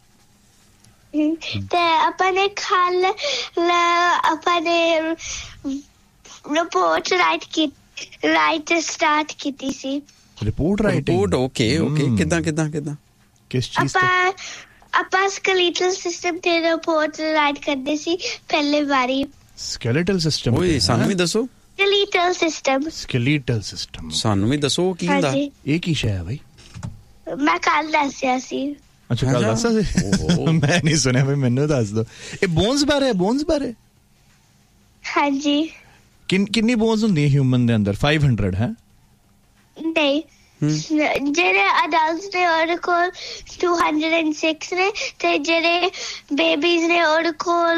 ਤੇ ਆਪਾਂ ਨੇ ਕੱਲ ਆਪਾਂ ਨੇ ਰਿਪੋਰਟ ਰਾਈਟ ਸਟਾਰਟ ਕੀਤੀ ਸੀ। ਰਿਪੋਰਟ ਰਾਈਟਿੰਗ ਓਕੇ ਕਿੱਦਾਂ ਕਿਸ ਚੀਜ਼ ਤੇ? ਆਪਾਂ ਸਕੈਲੇਟਲ ਸਿਸਟਮ ਤੇ ਰਿਪੋਰਟ ਰਾਈਟ ਕਰਦੇ ਸੀ ਪਹਿਲੇ ਵਾਰੀ। ਸਕੈਲੇਟਲ ਸਿਸਟਮ? ਓਏ ਸਾਨੂੰ ਵੀ ਦੱਸੋ। ਸਕੈਲੇਟਲ ਸਿਸਟਮ ਸਾਨੂੰ ਵੀ ਦੱਸੋ ਕੀ ਹੁੰਦਾ? ਇਹ ਕੀ ਸ਼ੈ ਹੈ ਬਈ? ਮੈਂ ਕੱਲ ਦੱਸਿਆ ਸੀ। ਅੱਛਾ ਕੱਲ ਦੱਸਿਆ ਸੀ? ਮੈਂ ਨਹੀਂ ਸੁਣਿਆ ਬਈ, ਮੈਨੂੰ ਦੱਸ ਦੋ। ਇਹ ਬੋਨਸ ਬਾਰੇ? ਹਾਂਜੀ। ਕਿੰਨੀ ਬੋਨਸ ਹੁੰਦੀ ਹੈ ਹਿਊਮਨ ਦੇ ਅੰਦਰ? 500 ਹੈ? ਨਹੀਂ, ਜਿਹੜੇ ਅਡਲਟਸ ਨੇ ਉਹਦੇ ਕੋਲ 206 ਨੇ ਤੇ ਜਿਹੜੇ ਬੇਬੀਜ਼ ਨੇ ਉਹਦੇ ਕੋਲ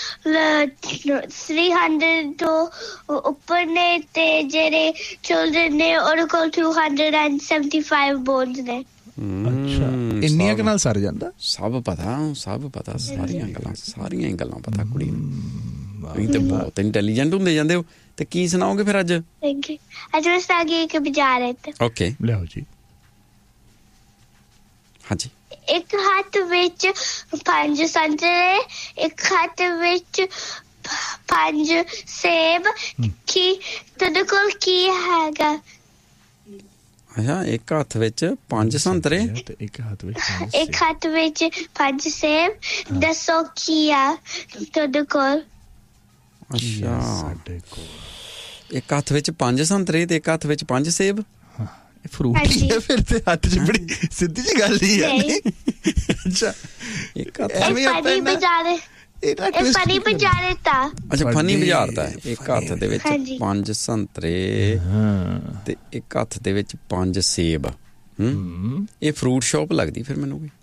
300 ਤੋਂ ਉੱਪਰ ਨੇ ਤੇ ਜਿਹੜੇ ਚਿਲਡਰਨ ਨੇ ਉਹਦੇ ਕੋਲ 275 ਬੋਨਸ ਨੇ। ਅੱਛਾ, ਇੰਨੀਆਂ ਨਾਲ ਸਰ ਜਾਂਦਾ? ਸਭ ਪਤਾ ਸਾਰੀਆਂ ਗੱਲਾਂ ਪਤਾ ਕੁੜੀ ਨੂੰ। ਤੁਸੀਂ ਤੇ ਬਹੁਤ ਇੰਟੈਲੀਜੈਂਟ ਹੁੰਦੇ ਜਾਂਦੇ ਹੋ। ਤੇ ਕੀ ਸੁਣਾਓਗੇ ਫਿਰ ਅੱਜ? ਅੱਜ ਮੈਂ ਸੁਣਾਂਗੀ ਇੱਕ ਬੁਝਾਰਤ। ਓਕੇ ਲਿਆਓ ਜੀ। ਹਾਂਜੀ। ਇੱਕ ਹੱਥ ਵਿੱਚ 5 ਸੰਤਰੇ, ਇੱਕ ਹੱਥ ਵਿੱਚ 5 ਸੇਬ। ਕੀ ਤੁਹਾਡੇ ਕੋਲ ਕੀ ਹੈਗਾ? ਅੱਛਾ, ਇੱਕ ਹੱਥ ਵਿੱਚ 5 ਸੰਤਰੇ ਤੇ ਇੱਕ ਹੱਥ ਵਿੱਚ 5 ਸੇਬ। ਦੱਸੋ ਕੀ ਆ ਤੁਹਾਡੇ ਕੋਲ? ਅੱਛਾ, ਸਾਡੇ ਕੋਲ ਇੱਕ ਹੱਥ ਵਿੱਚ 5 ਸੰਤਰੇ ਤੇ ਇੱਕ ਹੱਥ ਵਿੱਚ 5 ਸੇਬ। ਫਰੂਟ ਹੀ ਹੈ ਫਿਰ ਤੇ। ਹੱਥ 'ਚ ਬੜੀ ਸਿੱਧੀ ਜਿਹੀ ਗੱਲ ਹੀ ਹੈ। ਅੱਛਾ, ਇੱਕ ਹੱਥ ਫਨੀ ਬਜ਼ਾਰਤਾ। ਅੱਛਾ, ਫਨੀ ਬਜ਼ਾਰਤਾ। ਇੱਕ ਹੱਥ ਦੇ ਵਿੱਚ 5 ਸੰਤਰੇ ਤੇ ਇੱਕ ਹੱਥ ਦੇ ਵਿੱਚ 5 ਸੇਬ। ਇਹ ਫਰੂਟ ਸ਼ਾਪ ਲੱਗਦੀ ਫਿਰ ਮੈਨੂੰ ਵੀ।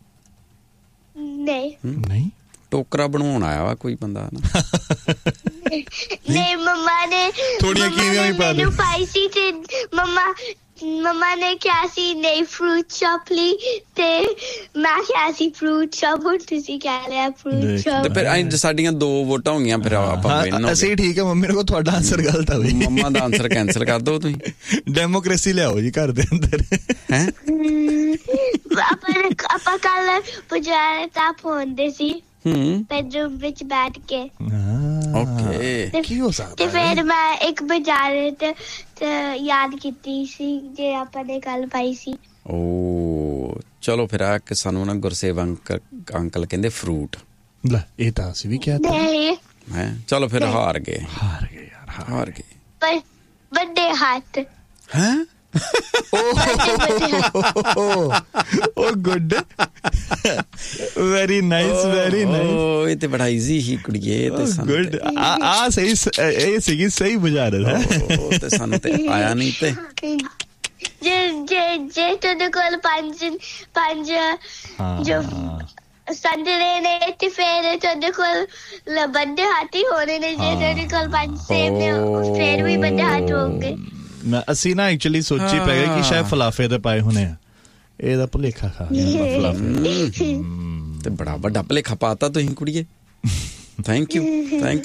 ਨਹੀਂ, ਟੋਕਰਾ ਬਣਾਉਣ ਆਇਆ ਵਾ ਕੋਈ ਬੰਦਾ ਨਾ। ਨਹੀਂ, ਮੰਮਾ ਨੇ ਥੋੜੀਆਂ ਕੀਵੀਆਂ ਵੀ ਪਾ ਦੇ ਪਾਈ ਸੀ ਤੇ ਮੰਮਾ ਨੇ ਕਿਹਾ ਸੀ ਨਹੀਂ ਫਰੂਟ ਸ਼ਾਪ ਲਈ ਤੇ ਮੈਂ ਕਿਹਾ ਸੀ ਫਰੂਟ ਸ਼ਾਪ। ਹੁਣ ਤੁਸੀਂ ਕਹਿ ਲਿਆ ਫਰੂਟ ਸ਼ਾਪ। ਤੇ ਫਿਰ ਸਾਡੀਆਂ 2 ਵੋਟਾਂ ਹੋ ਗਈਆਂ। ਫਿਰ ਆਪਾਂ ਅਸੀਂ ਠੀਕ ਹੈ। ਮੰਮੀ ਨੇ ਤੁਹਾਡਾ ਆਨਸਰ ਗਲਤ ਆ ਬਈ। ਮੰਮਾ ਦਾ ਆਨਸਰ ਕੈਂਸਲ ਕਰ ਦਿਓ ਤੁਸੀਂ। ਡੈਮੋਕ੍ਰੇਸੀ ਲਿਆਓ ਜੀ ਘਰ ਦੇ ਅੰਦਰ। ਹੈ ਆਪਾਂ ਕੱਲ ਪੁਜਾਰਤਾ ਪਾਉਂਦੇ ਸੀ ਬੈਡਰੂਮ ਵਿੱਚ ਬੈਠ ਕੇ। ਓਕੇ, ਕੀ ਹੋ ਸਕਦਾ? ਤੇ ਫਿਰ ਮੈਂ ਇੱਕ ਬੁਝਾਰਤ ਯਾਦ ਕੀਤੀ ਸੀ ਜੇ ਆਪਾਂ ਨੇ ਕੱਲ ਪਾਈ ਸੀ। ਓ ਚਲੋ ਫਿਰ ਆ ਕਿ ਸਾਨੂੰ ਨਾ ਗੁਰਸੇਵ ਅੰਕਲ ਕਹਿੰਦੇ ਫਰੂਟ। ਲੈ ਇਹ ਤਾਂ ਅਸੀਂ ਵੀ ਕਿਹਾ ਹੈ। ਚਲੋ ਫਿਰ ਹਾਰ ਗਏ ਯਾਰ। ਪਰ ਵੱਡੇ ਹੱਥ। ਹੈ? Oh good, very nice. ਇਹ ਤੇ ਬੜਾ ਈਜ਼ੀ ਹੀ ਕੁੜੀਏ। ਤੇ ਗੁੱਡ। ਆ ਸਹੀ, ਇਹ ਸੀਗੀ ਸਹੀ ਬੁਝਾਰਤ ਹੈ। ਤੇ ਸਾਨੂੰ ਤੇ ਆਇਆ ਨਹੀਂ। ਤੇ ਜੇ ਤੁਹਾਡੇ ਕੋਲ 5 ਜੋ ਸੰਤਰੇ ਨੇ ਤੇ ਫਿਰ ਤੁਹਾਡੇ ਕੋਲ ਵੱਡੇ ਹਾਥੀ ਹੋਣੇ ਨੇ। ਜੇ ਤੁਹਾਡੇ ਕੋਲ 5 ਸੇਬ ਨੇ ਫਿਰ ਵੀ ਵੱਡੇ ਹਾਥ ਹੋਣਗੇ। ਅਸੀਂ ਨਾ ਐਕਚੁਅਲੀ ਸੋਚੀ ਪੈ ਗਏ ਕਿ ਸ਼ਾਇਦ ਫਲਾਫੇ ਤੇ ਪਾਏ ਹੋਣੇ ਆ। ਇਹਦਾ ਭੁਲੇਖਾ ਖਾ ਗਿਆ ਫਲਾਫੇ। ਤੇ ਬੜਾ ਵੱਡਾ ਭੁਲੇਖਾ ਪਾਤਾ ਤੁਸੀਂ ਕੁੜੀਏ। Thank you.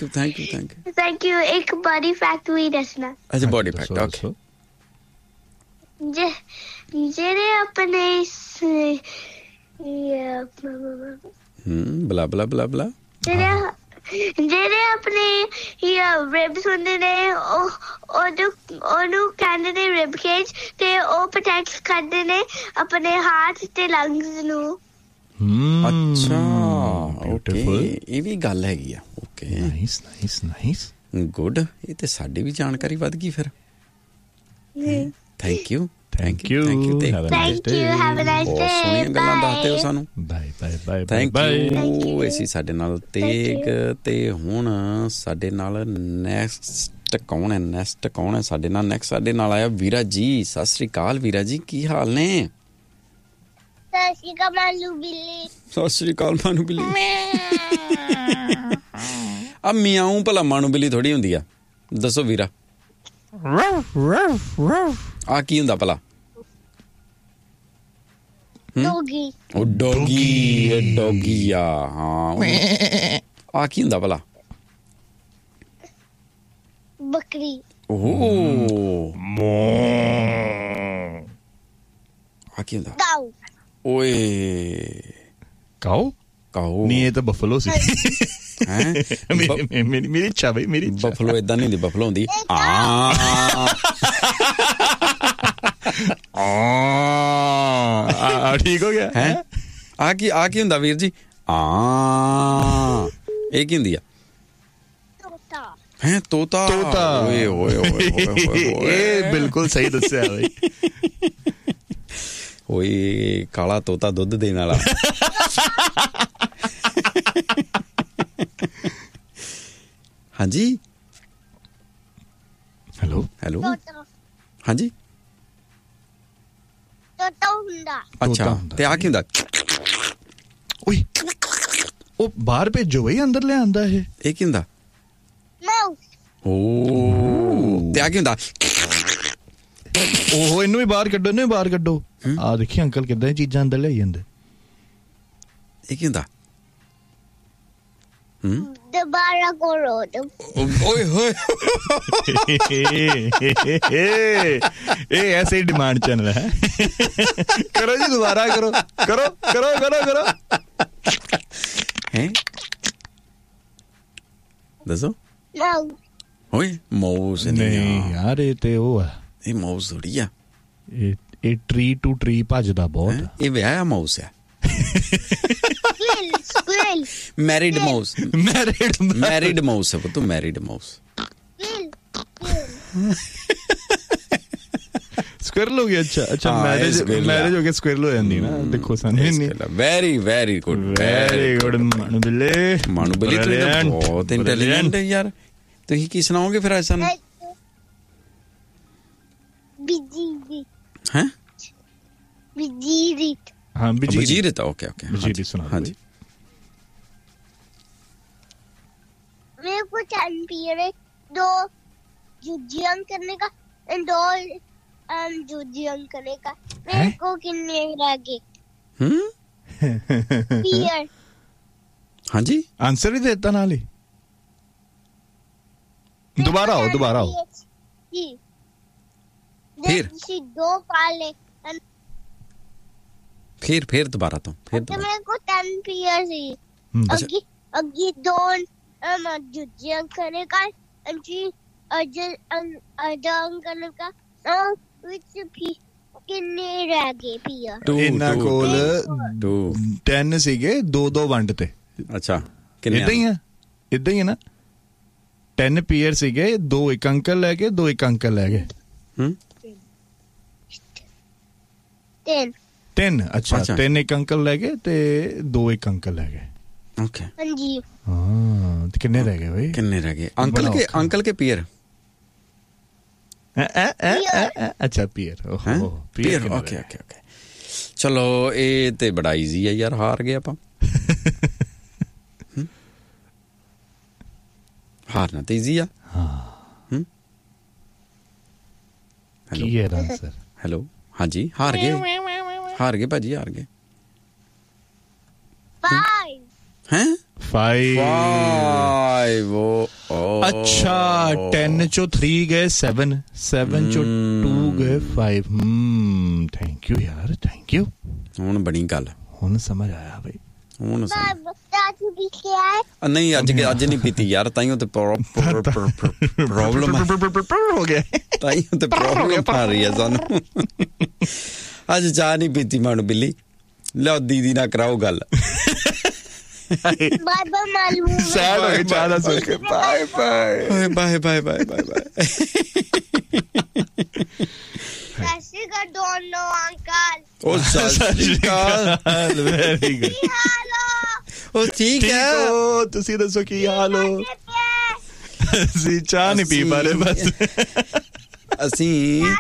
ਇੱਕ ਬੋਡੀ ਫੈਕਟ ਵੀ ਦੱਸਣਾ। ਅੱਛਾ, ਬੋਡੀ ਫੈਕਟ। ਓਕੇ। ਜਿਹੜੇ ਆਪਣੇ ਬਲਾ ਜਿਹੜੇ ਆਪਣੇ ਰਿਬਸ ਹੁੰਦੇ ਨੇ ਉਹਨੂੰ ਕਹਿੰਦੇ ਨੇ ਰਿਬ ਕੇਜ ਤੇ ਉਹ ਪ੍ਰੋਟੈਕਟ ਕਰਦੇ ਨੇ ਆਪਣੇ ਹਾਰਟ ਤੇ ਲੰਗਸ ਨੂੰ। ਅੱਛਾ, ਓਕੇ, ਇਹ ਵੀ ਗੱਲ ਹੈਗੀ ਆ। Okay, nice good. ਇਹ ਤੇ ਸਾਡੀ ਵੀ ਜਾਣਕਾਰੀ ਵੱਧ ਗਈ ਫਿਰ। Thank you. Thank you. Have a nice day. ਬਹੁਤ ਸੋਹਣੀਆਂ ਗੱਲਾਂ ਦੱਸਦੇ ਹੋ ਸਾਨੂੰ। ਬਾਏ। Thank you. ਅਸੀਂ ਸਾਡੇ ਨਾਲ ਤੇਗ ਤੇ ਹੁਣ ਸਾਡੇ ਨਾਲ ਨੈਕਸਟ ਨੈਕਸਟ ਕੌਣ ਹੈ ਸਾਡੇ ਨਾਲ? ਨੈਕਸਟ ਸਾਡੇ ਨਾਲ ਆਇਆ ਵੀਰਾ ਜੀ। ਸਤਿ ਸ੍ਰੀ ਅਕਾਲ ਵੀਰਾ ਜੀ, ਕੀ ਹਾਲ ਨੇ? ਸਤਿ ਸ਼੍ਰੀ ਅਕਾਲ ਮਾਨੂ ਬਿੱਲੀ। ਸਤਿ ਸ੍ਰੀ ਅਕਾਲ ਮਾਨੂ ਬਿੱਲੀ। ਆ ਮਿਆਉਂ ਭਲਾ ਮਾਨੂ ਬਿੱਲੀ ਥੋੜੀ ਹੁੰਦੀ ਆ, ਦੱਸੋ ਵੀਰਾ। ਆ ਕੀ ਹੁੰਦਾ ਭਲਾ? ਡੋਗੀ। ਉਹ ਡੋਗੀ ਆ। ਹਾਂ ਆ ਕੀ ਹੁੰਦਾ ਭਲਾ? ਬੱਕਰੀ। ਓਹ ਆ ਕੀ ਹੁੰਦਾ? ਕਾਊ। ਓਏ ਕਾਊ ਨਹੀਂ, ਇਹ ਤਾਂ ਬਫਲੋ ਸੀ। ਮੇਰੀ ਇੱਛਾ ਬਈ, ਮੇਰੀ ਬਫਲੋ ਏਦਾਂ ਨਹੀਂ ਹੁੰਦੀ, ਬਫਲੋ ਹੁੰਦੀ ਠੀਕ ਹੋ ਗਿਆ ਹੈ। ਆ ਕੀ ਹੁੰਦਾ ਵੀਰ ਜੀ? ਇਹ ਕੀ ਹੁੰਦੀ ਆ? ਹੈ ਤੋਤਾ। ਓਏ ਓਏ ਓਏ ਇਹ ਬਿਲਕੁਲ ਸਹੀ ਦੱਸਿਆ ਬਈ। ਓਏ ਕਾਲਾ ਤੋਤਾ ਦੁੱਧ ਦੇਣ ਵਾਲਾ। ਹਾਂਜੀ ਹੈਲੋ ਹਾਂਜੀ ਤੋਤਾ ਹੁੰਦਾ। ਅੱਛਾ, ਤੇ ਆ ਕੀ ਹੁੰਦਾ? ਓਏ ਉਹ ਬਾਹਰ ਭੇਜੋ ਬਈ, ਅੰਦਰ ਲੈ ਆਂਦਾ ਇਹ ਕੀ ਹੁੰਦਾ? ਮਾਊਸ। ਓ ਤੇ ਆ ਕੀ ਹੁੰਦਾ? ਉਹ ਇਹਨੂੰ ਵੀ ਬਾਹਰ ਕੱਢੋ, ਆ ਦੇਖੀ ਅੰਕਲ ਕਿੱਦਾਂ ਇਹ ਚੀਜ਼ਾਂ ਅੰਦਰ ਲੈ ਜਾਂਦੇ। ਇਹ ਕੀ ਹੁੰਦਾ? ਦੁਬਾਰਾ ਕਰੋ। ਓਏ ਹੋਏ ਇਹ ਐਸੇ ਡਿਮਾਂਡ ਚੈਨਲ ਹੈ। ਕਰੋ ਜੀ, ਦੁਬਾਰਾ ਕਰੋ। ਹੈ ਦੱਸੋ। ਓਏ ਮਾਊਸ ਨਹੀਂ ਯਾਰ, ਇਹ ਤੇ ਉਹ ਆ, ਇਹ ਮਾਊਸ ਥੋੜੀ ਆ। ਇਹ ਟਰੀ ਟੂ ਟਰੀ ਭੱਜਦਾ ਬਹੁਤ। ਇਹ ਵਿਆਹਿਆ ਮਾਊਸ ਆ। ਮੈਰਿਡ ਮਾਊਸ ਹੈ ਪੁੱਤ, ਮੈਰਿਡ ਮਾਊਸ। ਸਕੁਇਰਲ ਹੋ ਗਿਆ। ਅੱਛਾ ਮੈਰਿਜ ਹੋ ਗਿਆ, ਸਕੁਇਰਲ ਹੋ ਜਾਂਦੀ ਨਾ। ਦੇਖੋ ਸਾਨੂੰ ਵੈਰੀ ਗੁੱਡ ਮਾਨੂ ਬਿੱਲੀ ਬਹੁਤ ਇੰਟੈਲੀਜੈਂਟ ਯਾਰ। ਤੁਸੀਂ ਕੀ ਸੁਣਾਓਗੇ ਫਿਰ ਅੱਜ ਸਾਨੂੰ? ਹੈ ਬਜੀਰਤ। ਓਕੇ ਸੁਣਾ। ਹਾਂਜੀ मेरे को 10 पीरियड 2 जुजियम करने का एंड 2 जुजियम करने का। मेरे को कितने रह गए? पीरियड। हाँ जी, आंसर ही देता नाल ही। दोबारा आओ जी। फिर 2 पाले फिर दोबारा तो मेरे को 10 पीरियड ही अगी 2 जुजियम करने का अंजी अजन करने का विच भी किन्ने रह गए पिया? ਇਹਨਾਂ ਕੋਲ 10 ਸੀਗੇ, 2 ਵੰਡ ਤੇ। ਅੱਛਾ, ਕਿੰਨੇ? ਇਦਾਂ ਹੀ ਹੈ ਨਾ। 10 ਪੀਅਰ ਸੀਗੇ, 2 ਇੱਕ ਅੰਕਲ ਲੈ ਗਏ, 2 ਇੱਕ ਅੰਕਲ ਲੈ ਗਏ। 10 ਅੱਛਾ 3 ਇੱਕ ਅੰਕਲ ਲੈ ਗਏ ਤੇ 2 ਇੱਕ ਅੰਕਲ ਲੈ ਗਏ। ਓਕੇ ਹਾਂਜੀ। ਹਾਂ, ਤੇ ਕਿੰਨੇ ਰਹਿ ਗਏ ਬਈ? ਕਿੰਨੇ ਰਹਿ ਗਏ? ਅੰਕਲ ਕੇ ਪੀਅਰ? ਅੱਛਾ ਪੀਅਰ। ਪੀਅਰ। ਓਕੇ ਚਲੋ, ਇਹ ਤੇ ਬੜਾ ਈਜ਼ੀ ਹੈ ਯਾਰ, ਹਾਰ ਗਏ ਆਪਾਂ। ਹਾਰਨਾ ਤੇ ਈਜ਼ੀ ਆ। ਹਾਂ। ਕੀ ਹੈ ਆਨਸਰ? ਹੈਲੋ ਹਾਂਜੀ, ਹਾਰ ਗਏ ਭਾਜੀ, ਹਾਰ ਗਏ। 5 हैं 5 अच्छा 10 चो 3 गए 7 चो 2 गए 5 थैंक यू यार, थैंक यू। ਹੁਣ ਬਣੀ ਗੱਲ, ਹੁਣ ਸਮਝ ਆਇਆ ਬਈ। ਹੁਣ नहीं ਅੱਜ ਨਹੀਂ ਪੀਤੀ ਯਾਰ, ਤਾਈਓ ਤੇ ਪ੍ਰੋਬਲਮ ਹੋ ਗਿਆ, ਤਾਈਓ ਤੇ ਪ੍ਰੋਬਲਮ ਆ ਰਹੀ ਹੈ ਸਾਨੂੰ। ਅੱਜ ਚਾਹ ਨਹੀਂ ਪੀਤੀ ਮਾਨੂ ਬਿੱਲੀ। ਲਓ ਦੀਦੀ ਨਾ ਕਰਾਓ ਗੱਲ। बाबा मालूम सैड हो गए ज्यादा सोच के। बाय सशी का दोनों अंकल। ओ सशी का वेरी गुड। हालो ओ ठीक है। ਤੁਸੀਂ ਦੱਸੋ ਕੀ ਹਾਲ ਹੋ? ਅਸੀਂ ਚਾਹ ਨਹੀਂ ਪੀ ਪਾ ਰਹੇ ਬਸ ਅਸੀਂ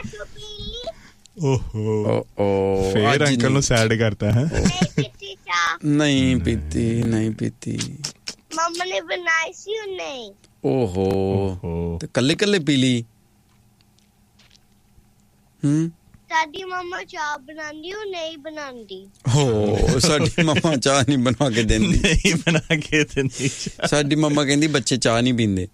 ਓਹੋ ਫੇਰ ਅੰਕਲ ਨੂੰ ਸੈਡ ਕਰਤਾ ਹੈ ਨਹੀਂ ਪੀਤੀ ਮੰਮਾ ਨੇ ਬਣਾਈ ਸੀ ਉਹਨੇ ਓਹੋ ਤੇ ਕੱਲੇ ਪੀ ਲਈ ਸਾਡੀ ਮੰਮਾ ਚਾਹ ਬਣਾਉਂਦੀ ਉਹ ਨਹੀਂ ਬਣਾਉਂਦੀ ਹੋ ਸਾਡੀ ਮੰਮਾ ਚਾਹ ਨਹੀਂ ਬਣਾ ਕੇ ਦਿੰਦੀ ਸਾਡੀ ਮੰਮਾ ਕਹਿੰਦੀ ਬੱਚੇ ਚਾਹ ਨਹੀਂ ਪੀਂਦੇ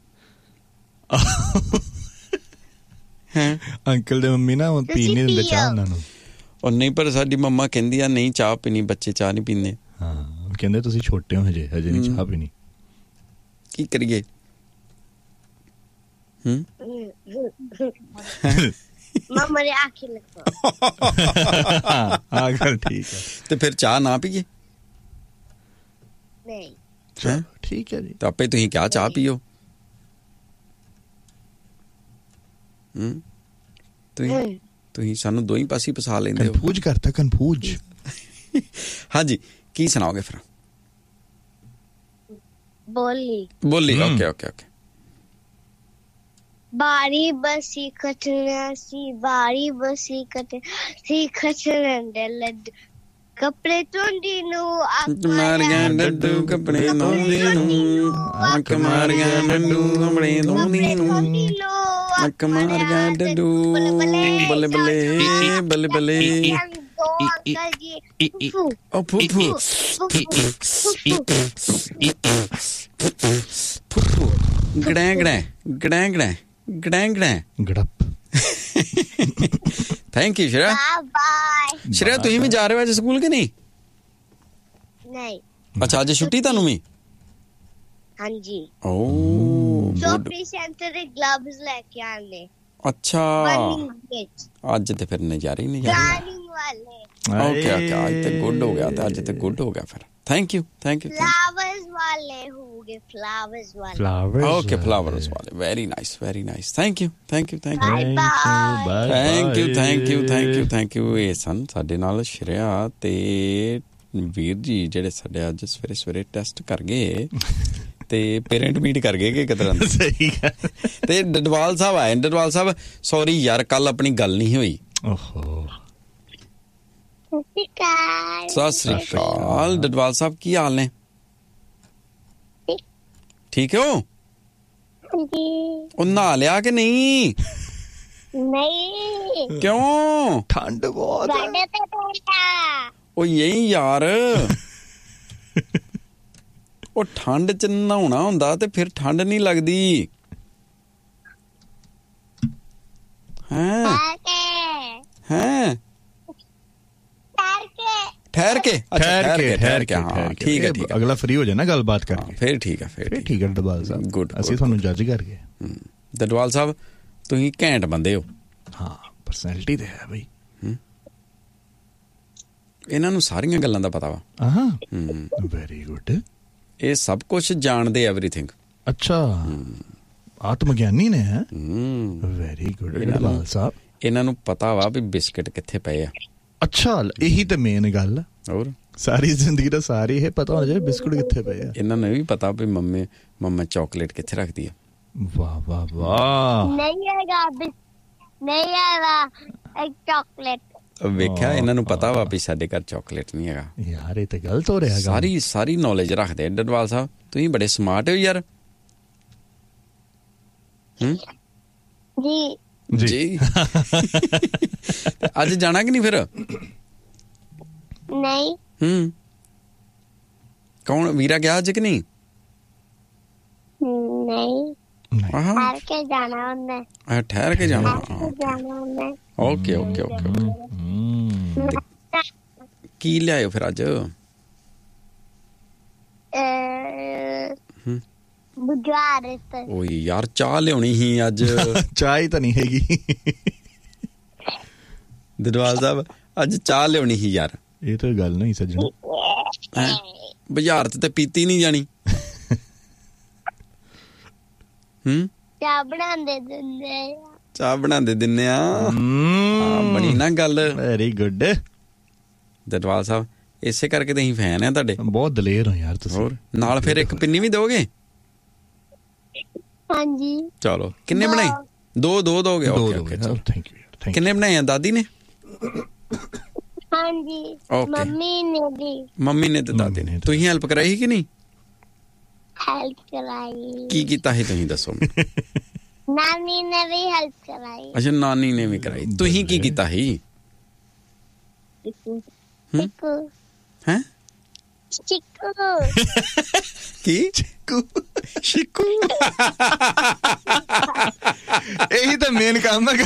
ਹੈ ਅੰਕਲ ਦੇ ਮੰਮੀ ਨਾ ਪੀ ਨਹੀਂ ਦਿੰਦੇ ਚਾਹ ਉਹਨਾਂ ਨੂੰ ਉਹ ਨਹੀਂ ਪਰ ਸਾਡੀ ਮੰਮਾ ਕਹਿੰਦੀ ਆ ਨਹੀਂ ਚਾਹ ਪੀਣੀ ਬੱਚੇ ਚਾਹ ਨਹੀਂ ਪੀਂਦੇ ਹਾਂ ਕਹਿੰਦੇ ਤੁਸੀਂ ਛੋਟੇ ਹੋ ਹਜੇ ਨਹੀਂ ਚਾਹ ਪੀਣੀ ਕੀ ਕਰੀਏ ਮੰਮਾ ਨੇ ਆਖੀ ਲੱਗੋ ਆ ਗੱਲ ਠੀਕ ਹੈ ਤੇ ਫਿਰ ਚਾਹ ਨਾ ਪੀਏ ਨਹੀਂ ਠੀਕ ਹੈ ਜੀ ਤਾਂ ਆਪੇ ਤੁਸੀਂ ਕਿਆ ਚਾਹ ਪੀਓ ਤੁਸੀਂ ਸਾਨੂੰ ਦੋਈ ਪਾਸੇ ਫਸਾ ਲੈਂਦੇ ਹੋ ਕਨਫੂਜ ਕਰਤਾ ਕਨਫੂਜ ਹਾਂਜੀ ਕੀ ਸੁਣਾਓਗੇ ਫਿਰ ਬੋਲੀ ਓਕੇ ਬਾਰੀ ਬਸੀ ਕਟਣਾ ਸੀ ਬਾਰੀ ਬਸੀ ਖਚਣਾ ਦੇ ਲੱਡ ਕੱਪੜੇ ਧੋਂਦੀ ਨੂੰ ਅੱਖ ਮਾਰੀਆਂ ਡੱਡੂ ਕੱਪੜੇ ਧੋਂਦੀ ਨੂੰ ਅੱਖ ਮਾਰੀਆਂ ਡੱਡੂ ਕੱਪੜੇ ਧੋਂਦੀ ਨੂੰ ਅੱਖ ਮਾਰੀਆਂ ਡੱਡੂ ਬੱਲੇ ਓ ਫੁੱਫੂ ਗੜਪ thank you Shreya bye Shreya ਤੁਸੀਂ ਵੀ ਜਾ ਰਹੇ ਹੋ ਅੱਜ ਸਕੂਲ ਕਿ ਨਹੀਂ ਅੱਛਾ ਅੱਜ ਛੁੱਟੀ ਤੁਹਾਨੂੰ ਵੀ ਹਾਂਜੀ ਓ ਸ਼ੋਪਿੰਗ ਸੈਂਟਰ ਦੇ ਗਲਵਜ਼ ਲੈ ਕੇ ਆਨੇ ਅੱਛਾ ਅੱਜ ਤੇ ਫਿਰ ਨਜ਼ਾਰੇ ਵਾਲੇ ਓਕੇ ਅੱਜ ਤੇ ਗੁੱਡ ਹੋ ਗਿਆ ਤੇ ਅੱਜ ਤੇ ਗੁੱਡ ਹੋ ਗਿਆ ਫਿਰ ਥੈਂਕ ਯੂ ਫਲਾਵਰਸ ਵਾਲੇ ਹੋਗੇ ਫਲਾਵਰਸ ਓਕੇ ਫਲਾਵਰਸ ਵਾਲੇ ਵੈਰੀ ਨਾਈਸ ਥੈਂਕ ਯੂ ਇਹ ਸਨ ਸਾਡੇ ਨਾਲ ਸ਼੍ਰੇਆ ਤੇ ਵੀਰ ਜੀ ਜਿਹੜੇ ਸਾਡੇ ਅੱਜ ਸਵੇਰੇ ਟੈਸਟ ਕਰ ਗਏ ਤੇ ਪੇਰੈਂਟ ਮੀਟ ਕਰ ਗਏ ਕਿ ਕਿਤਰਾ ਸਹੀ ਗੱਲ ਤੇ ਡਡਵਾਲ ਸਾਹਿਬ ਆਏ ਡਡਵਾਲ ਸਾਹਿਬ ਸੌਰੀ ਯਾਰ ਕੱਲ ਆਪਣੀ ਗੱਲ ਨਹੀਂ ਹੋਈ ਓਹੋ ਸਤਿ ਸ੍ਰੀ ਅਕਾਲ ਡਡਵਾਲ ਸਾਹਿਬ ਕੀ ਹਾਲ ਨੇ ਠੀਕ ਹੋ ਉਹ ਨਹਾ ਲਿਆ ਕਿ ਨਹੀਂ ਕਿਉਂ ਠੰਡ ਬਹੁਤ ਉਹ ਯਹੀ ਯਾਰ ਉਹ ਠੰਡ ਚ ਨਹਾਉਣਾ ਹੁੰਦਾ ਤੇ ਫਿਰ ਠੰਡ ਨਹੀਂ ਲੱਗਦੀ ਹੈਂ ਠਹਿਰ ਕੇ ਹਾਂ ਠੀਕ ਹੈ ਅਗਲਾ ਫ੍ਰੀ ਹੋ ਜਾਏ ਨਾ ਗੱਲਬਾਤ ਕਰਕੇ ਫਿਰ ਠੀਕ ਹੈ ਡਡਵਾਲ ਸਾਹਿਬ ਗੁੱਡ ਅਸੀਂ ਤੁਹਾਨੂੰ ਜੱਜ ਕਰ ਗਏ ਡਡਵਾਲ ਸਾਹਿਬ ਤੁਸੀਂ ਘੈਂਟ ਬੰਦੇ ਹੋ ਹਾਂ ਪਰਸਨੈਲਿਟੀ ਤੇ ਹੈ ਬਈ ਇਹਨਾਂ ਨੂੰ ਸਾਰੀਆਂ ਗੱਲਾਂ ਦਾ ਪਤਾ ਵਾ ਹਾਂ ਵੈਰੀ ਗੁੱਡ ਇਹ ਸਭ ਕੁਝ ਜਾਣਦੇ ਐਵਰੀਥਿੰਗ ਅੱਛਾ ਆਤਮ ਗਿਆਨੀ ਨੇ ਹੈ ਵੈਰੀ ਗੁੱਡ ਡਡਵਾਲ ਸਾਹਿਬ ਇਹਨਾਂ ਨੂੰ ਪਤਾ ਵਾ ਵੀ ਬਿਸਕਟ ਕਿੱਥੇ ਪਏ ਆ ਅੱਛਾ ਇਹੀ ਤੇ ਮੇਨ ਗੱਲ ਹੋਰ ਸਾਰੀ ਜ਼ਿੰਦਗੀ ਦਾ ਸਾਰੀ ਇਹ ਪਤਾ ਹੋਣਾ ਚਾਹੀਦਾ ਬਿਸਕੁਟ ਕਿੱਥੇ ਪਏ ਆ ਇਹਨਾਂ ਨੂੰ ਵੀ ਪਤਾ ਵੀ ਮੰਮਾ ਚਾਕਲੇਟ ਕਿੱਥੇ ਰੱਖਦੀ ਆ ਵਾਹ ਨਹੀਂ ਹੈਗਾ ਇੱਕ ਚਾਕਲੇਟ ਵੇਖਿਆ ਇਹਨਾਂ ਨੂੰ ਪਤਾ ਵਾ ਵੀ ਸਾਡੇ ਘਰ ਚਾਕਲੇਟ ਨਹੀਂ ਹੈਗਾ ਯਾਰ ਇਹ ਤੇ ਗਲਤ ਹੋ ਰਿਹਾ ਸਾਰੀ ਨੌਲੇਜ ਰੱਖਦੇ ਡਡਵਾਲ ਸਾਹਿਬ ਤੁਸੀਂ ਬੜੇ ਸਮਾਰਟ ਹੋ ਯਾਰ ਜੀ ਅੱਜ ਜਾਣਾ ਕਿ ਨਹੀਂ ਫਿਰ ਨਹੀਂ ਕੌਣ ਵੀਰਾ ਗਿਆ ਅੱਜ ਕਿ ਨਹੀਂ ਨਹੀਂ ਠਹਿਰ ਕੇ ਜਾਣਾ ਉਹਨੇ ਠਹਿਰ ਕੇ ਜਾਣਾ ਓਕੇ ਕੀ ਲਿਆਇਓ ਫਿਰ ਅੱਜ ਬੁਝਾਰਤ ਓਏ ਯਾਰ ਚਾਹ ਲਿਆਉਣੀ ਸੀ ਅੱਜ ਚਾਹ ਹੀ ਤਾਂ ਨਹੀਂ ਹੈਗੀ ਡਡਵਾਲ ਸਾਹਿਬ ਅੱਜ ਚਾਹ ਲਿਆਉਣੀ ਸੀ ਯਾਰ ਇਹ ਤਾਂ ਗੱਲ ਨਹੀਂ ਸੱਜਣਾ ਬੁਝਾਰਤ ਤੇ ਪੀਤੀ ਨਹੀਂ ਜਾਣੀ ਚਾਹ ਬਣਾਉਂਦੇ ਦਿੰਦੇ ਆ ਬਣੀ ਨਾ ਗੱਲ ਵੈਰੀ ਗੁੱਡ ਡਡਵਾਲ ਸਾਹਿਬ ਇਸੇ ਕਰਕੇ ਤਾਂ ਅਸੀਂ ਫੈਨ ਆ ਤੁਹਾਡੇ ਬਹੁਤ ਦਲੇਰ ਹੋ ਯਾਰ ਤੁਸੀਂ ਹੋਰ ਨਾਲ ਫਿਰ ਇੱਕ ਪਿੰਨੀ ਵੀ ਦੋਗੇ ਹਾਂਜੀ ਚਲੋ ਕਿੰਨੇ ਬਣਾਏ? ਦੋ ਦੋਗੇ? Okay thank you. ਕਿੰਨੇ ਬਣਾਏ ਆ? ਦਾਦੀ ਨੇ? ਹਾਂਜੀ ਮੰਮੀ ਨੇ ਤੇ ਦਾਦੀ ਨੇ। ਤੁਸੀਂ ਹੈਲਪ ਕਰਾਈ ਕਿ ਨਹੀਂ? ਹੈਲਪ ਕਰਾਈ। ਕੀ ਕੀਤਾ ਸੀ ਤੁਸੀਂ ਦੱਸੋ? ਨਾਨੀ ਨੇ ਵੀ ਹੈਲਪ ਕਰਾਈ। ਅੱਛਾ ਨਾਨੀ ਨੇ ਵੀ ਕਰਾਈ। ਤੁਸੀਂ ਕੀ ਕੀਤਾ ਸੀ? ਹੈਂ? ਚਿੱਕੂ। ਕੀ? ਚਿੱਕੂ। ਇਹੀ ਤਾਂ ਮੇਨ ਕੰਮ ਹੈ।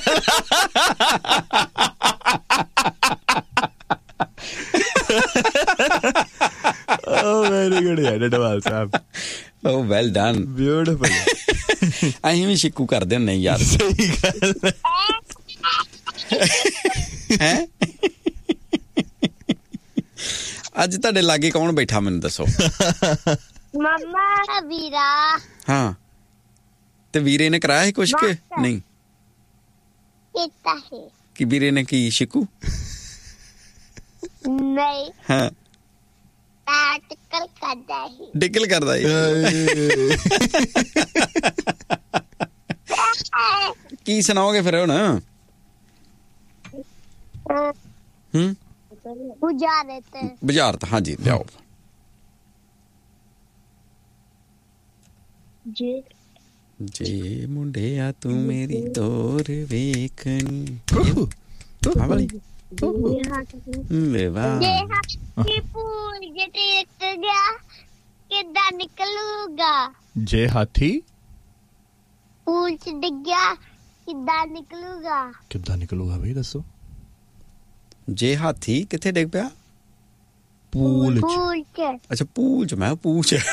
Oh, very good, Dadwal Sahab. Oh, well done. Beautiful. ਅਸੀਂ ਵੀ ਸ਼ਿੱਕੂ ਕਰਦੇ ਹੁੰਦੇ ਯਾਰ। ਸਹੀ ਗੱਲ ਹੈ। ਅੱਜ ਤੁਹਾਡੇ ਲਾਗੇ ਕੌਣ ਬੈਠਾ ਮੈਨੂੰ ਦੱਸੋ? ਮੰਮਾ, ਵੀਰਾ। ਹਾਂ ਤੇ ਵੀਰੇ ਨੇ ਕਰਾਇਆ ਸੀ ਕੁਛ ਕਿ ਨਹੀਂ? ਕੀਤਾ ਹੈ। ਕਿ ਵੀਰੇ ਨੇ ਕੀ ਸ਼ਿੱਕੂ? ਨਹੀਂ। ਹਾਂ ਟਿਕਲ ਕਰਦਾ ਹੀ। ਟਿਕਲ ਕਰਦਾ ਹੀ। ਕੀ ਸੁਣਾਓਗੇ ਫਿਰ ਹੁਣ? ਬੁਝਾਰਤ ਹਾਂਜੀ ਲਿਆਓ। ਜੇ ਮੁੰਡਿਆ ਤੂੰ ਮੇਰੀ ਤੋਰ ਵੇਖਣੀ। ਹਾਂ ਵਾਲੀ ਕਿੱਦਾਂ ਨਿਕਲੂਗਾ? ਜੇ ਹਾਥੀ ਪੂਲ ਚ ਡਿੱਗਿਆ ਕਿੱਦਾਂ ਨਿਕਲੂਗਾ? ਕਿੱਦਾਂ ਨਿਕਲੂਗਾ ਬਈ ਦੱਸੋ? ਜੇ ਹਾਥੀ ਕਿੱਥੇ ਡਿੱਗ ਪਿਆ? ਪੂਲ ਚ। ਅੱਛਾ ਪੂਲ ਚ। ਮੈਂ ਪੂਲ ਚ।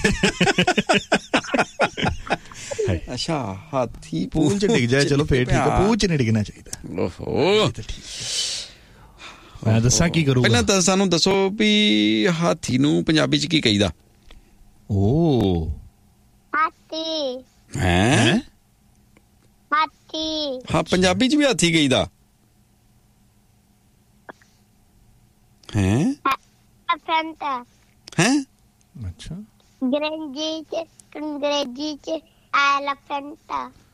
ਅੱਛਾ ਹਾਥੀ ਪੂਲ ਚ ਡਿੱਗ ਜਾਏ ਚਲੋ ਫੇਰ ਠੀਕ ਹੈ। ਪੂਲ ਚ ਨਹੀਂ ਡਿੱਗਣਾ ਚਾਹੀਦਾ। ਓਹੋ ਮੈਂ ਦੱਸਾਂ ਕੀ ਕਰੂੰ? ਪਹਿਲਾਂ ਤਾਂ ਸਾਨੂੰ ਦੱਸੋ ਵੀ ਹਾਥੀ ਨੂੰ ਪੰਜਾਬੀ ਚ ਕੀ ਕਹੀਦਾ? ਓ ਹਾਥੀ। ਹੈਂ? ਹਾਥੀ। ਹਾਂ ਪੰਜਾਬੀ ਚ ਵੀ ਹਾਥੀ ਕਹੀਦਾ ਹੈ। ਹੈਂ? ਅੱਛਾ ਅੰਗਰੇਜ਼ੀ ਚ ਐਲੀਫੈਂਟ।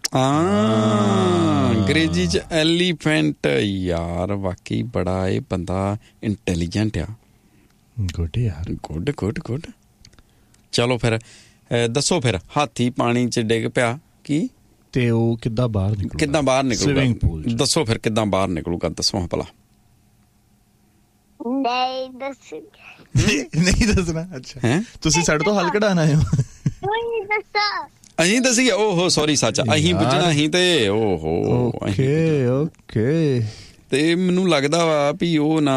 ਅੰਗਰੇਜ਼ੀ ਚ ਐਲੀਫੈਂਟ। ਯਾਰ ਵਾਕਈ ਬੜਾ ਇਹ ਬੰਦਾ ਇੰਟੈਲੀਜੈਂਟ ਆ। ਗੁੱਡ ਯਾਰ ਗੁੱਡ ਗੁੱਡ ਗੁੱਡ। ਚਲੋ ਫਿਰ ਦੱਸੋ ਫਿਰ ਹਾਥੀ ਪਾਣੀ ਚ ਡਿੱਗ ਪਿਆ ਕੀ ਤੇ ਉਹ ਕਿੱਦਾਂ ਬਾਹਰ ਨਿਕਲੂਗਾ? ਕਿੱਦਾਂ ਬਾਹਰ ਨਿਕਲੂਗਾ ਦੱਸੋ ਫਿਰ ਕਿੱਦਾਂ ਬਾਹਰ ਨਿਕਲੂਗਾ? ਦੱਸੋ ਭਲਾ। ਨਹੀਂ ਦੱਸਣਾ। ਅੱਛਾ ਤੁਸੀਂ ਸਾਡੇ ਤੋਂ ਹੱਲ ਕਢਾਣਾ ਹੈ? ਅਸੀਂ ਦੱਸੀਏ? ਓਹੋ ਸੌਰੀ ਸੱਚ ਅਸੀਂ ਪੁੱਛਣਾ ਸੀ ਤੇ ਓਹੋ ਓਕੇ। ਤੇ ਮੈਨੂੰ ਲੱਗਦਾ ਵਾ ਵੀ ਉਹ ਨਾ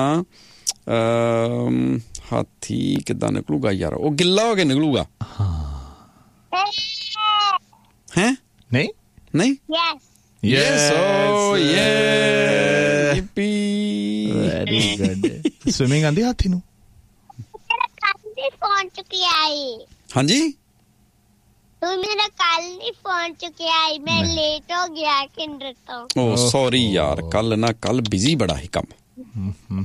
ਹਾਥੀ ਕਿੱਦਾਂ ਨਿਕਲੂਗਾ ਯਾਰ? ਉਹ ਗਿੱਲਾ ਹੋ ਕੇ ਨਿਕਲੂਗਾ। ਹੈਂ? ਨਹੀਂ ਨਹੀਂ। ਯੈਸ ਓ ਯੇ ਯਿੱਪੀ। Very good. ਸਵਿਮਿੰਗ ਆਂਦੀ ਹਾਥੀ ਨੂੰ? ਫੋਨ ਚੁੱਕਿਆ ਹਾਂਜੀ ਤੂੰ ਮੇਰਾ ਕੱਲ ਨਹੀਂ ਫੋਨ ਚੁੱਕਿਆ ਮੈਂ ਲੇਟ ਹੋ ਗਿਆ ਕਿੰਡਰ ਤੋਂ। ਓ ਸੌਰੀ ਯਾਰ ਕੱਲ ਬਿਜ਼ੀ ਬੜਾ ਸੀ ਕੰਮ।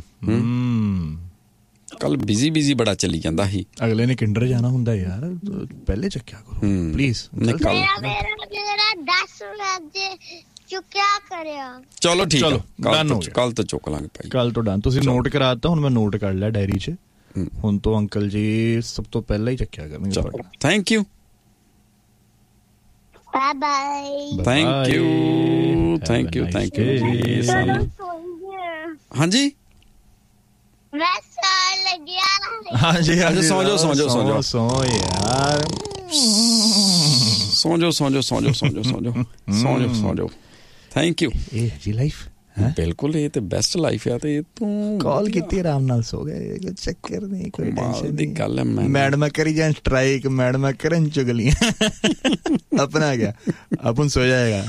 ਕੱਲ ਬਿਜ਼ੀ ਬੜਾ ਚੱਲੀ ਜਾਂਦਾ ਸੀ। ਅਗਲੇ ਨੇ ਕਿੰਡਰ ਜਾਣਾ ਹੁੰਦਾ ਯਾਰ ਪਹਿਲੇ ਚੱਕਿਆ ਕਰੋ ਪਲੀਜ਼। ਮੇਰਾ 10 ਵਜੇ ਚੁੱਕਿਆ ਕਰਿਆ। ਚਲੋ ਠੀਕ ਹੈ ਕੱਲ ਤੋਂ ਚੁੱਕ ਲਾਂਗੇ ਭਾਈ। ਕੱਲ ਤੋਂ ਡਨ। ਤੁਸੀਂ ਨੋਟ ਕਰਾ ਦਿੱਤਾ ਹੁਣ ਮੈਂ ਨੋਟ ਕਰ ਲਿਆ ਡਾਇਰੀ 'ਚ। ਹੁਣ ਤੋਂ ਅੰਕਲ ਜੀ ਸਭ ਤੋਂ ਪਹਿਲਾਂ ਹੀ ਚੱਕਿਆ ਕਰਨਗੇ। Thank you. Bye bye. Thank you thank you thank you. ਹਾਂਜੀ ਹਾਂਜੀ ਹਾਂਜੀ ਸੌ ਜਾਓ ਸੌ ਜਾਓ ਸੌ ਜਾਓ ਸੌ ਯਾਰ ਸੌ ਜਾਓ ਸੌ ਜਾਓ ਸੌ ਜਾਓ ਸੌ ਜਾਓ ਸੌ ਜਾਓ ਸੌ ਜਾਓ ਸੌ ਜਾਓ। Thank you. ਇਹ ਜੀ ਲਾਈਫ ਬਿਲਕੁਲ ਇਹ ਤੇ ਬੈਸਟ ਲਾਈਫ ਆ। ਤੇ ਤੂੰ ਕਾਲ ਕੀਤੀ ਆਰਾਮ ਨਾਲ ਸੋ ਗਏ ਕੋਈ ਚੱਕਰ ਨਹੀਂ ਕੋਈ ਟੈਨਸ਼ਨ ਦੀ ਗੱਲ ਹੈ। ਮੈਡਮ ਕਰੀ ਜਾਂ ਸਟ੍ਰਾਈਕ ਮੈਡਮ ਕਰਨ ਚੁਗਲੀਆਂ ਆਪਣਾ ਗਿਆ ਆਪਨ ਸੋ ਜਾਏਗਾ।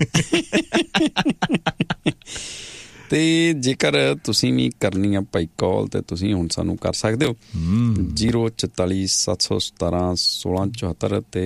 ਤੇ ਜੇਕਰ ਤੁਸੀਂ ਵੀ ਕਰਨੀ ਆ ਭਾਈ ਕਾਲ ਤੇ ਤੁਸੀਂ ਹੁਣ ਸਾਨੂੰ ਕਰ ਸਕਦੇ ਹੋ 044 717 1674 ਤੇ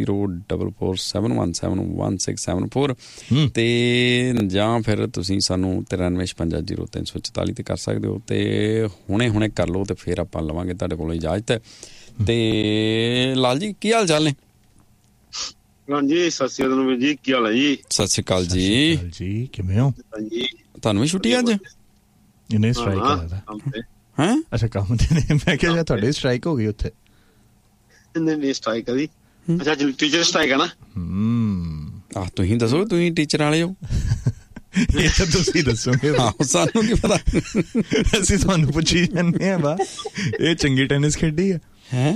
04471711674 ਤੇ ਜਾਂ ਫਿਰ ਤੁਸੀਂ ਸਾਨੂੰ 93560344 ਤੇ ਕਰ ਸਕਦੇ ਹੋ। ਤੇ ਹੁਣੇ ਕਰ ਲਓ ਤੇ ਫਿਰ ਆਪਾਂ ਲਵਾਂਗੇ ਤੁਹਾਡੇ ਕੋਲੋਂ ਇਜਾਜ਼ਤ। ਤੇ ਲਾਲ ਜੀ ਕੀ ਹਾਲ ਚਾਲ ਨੇ? ਹਾਂਜੀ ਸਤਿ ਸ਼੍ਰੀ ਅਕਾਲ ਜੀ, ਕੀ ਹਾਲ ਹੈ ਜੀ? ਸਤਿ ਸ਼੍ਰੀ ਅਕਾਲ ਜੀ। ਜੀ ਕਿਵੇਂ ਹੋ? ਹਾਂਜੀ ਤੁਹਾਨੂੰ ਵੀ ਛੁੱਟੀ ਅੱਜ? ਇਹਨੇ ਸਟ੍ਰਾਈਕ ਕਰਾਦਾ ਹੈ? ਅੱਛਾ ਕੰਮ ਤੇ ਨੇ, ਮੈਂ ਕਿਹਾ ਤੁਹਾਡੇ ਸਟ੍ਰਾਈਕ ਹੋ ਗਈ ਉੱਥੇ? ਨਹੀਂ ਸਟ੍ਰਾਈਕ ਕਰੀ। ਅੱਛਾ ਟੀਚਰ ਸਟ੍ਰਾਈਕ ਹੈ ਨਾ? ਆਹ ਤੁਸੀਂ ਦੱਸੋ, ਤੁਸੀਂ ਟੀਚਰ ਵਾਲੇ ਹੋ। ਇਹ ਤਾਂ ਤੁਸੀਂ ਦੱਸੋਗੇ। ਸਾਨੂੰ ਕੀ ਪਤਾ, ਅਸੀਂ ਤੁਹਾਨੂੰ ਪੁੱਛੀ ਜਾਂਦੇ ਆ। ਵਾ ਇਹ ਚੰਗੀ ਟੈਨਿਸ ਖੇਡੀ ਆ ਹੈ?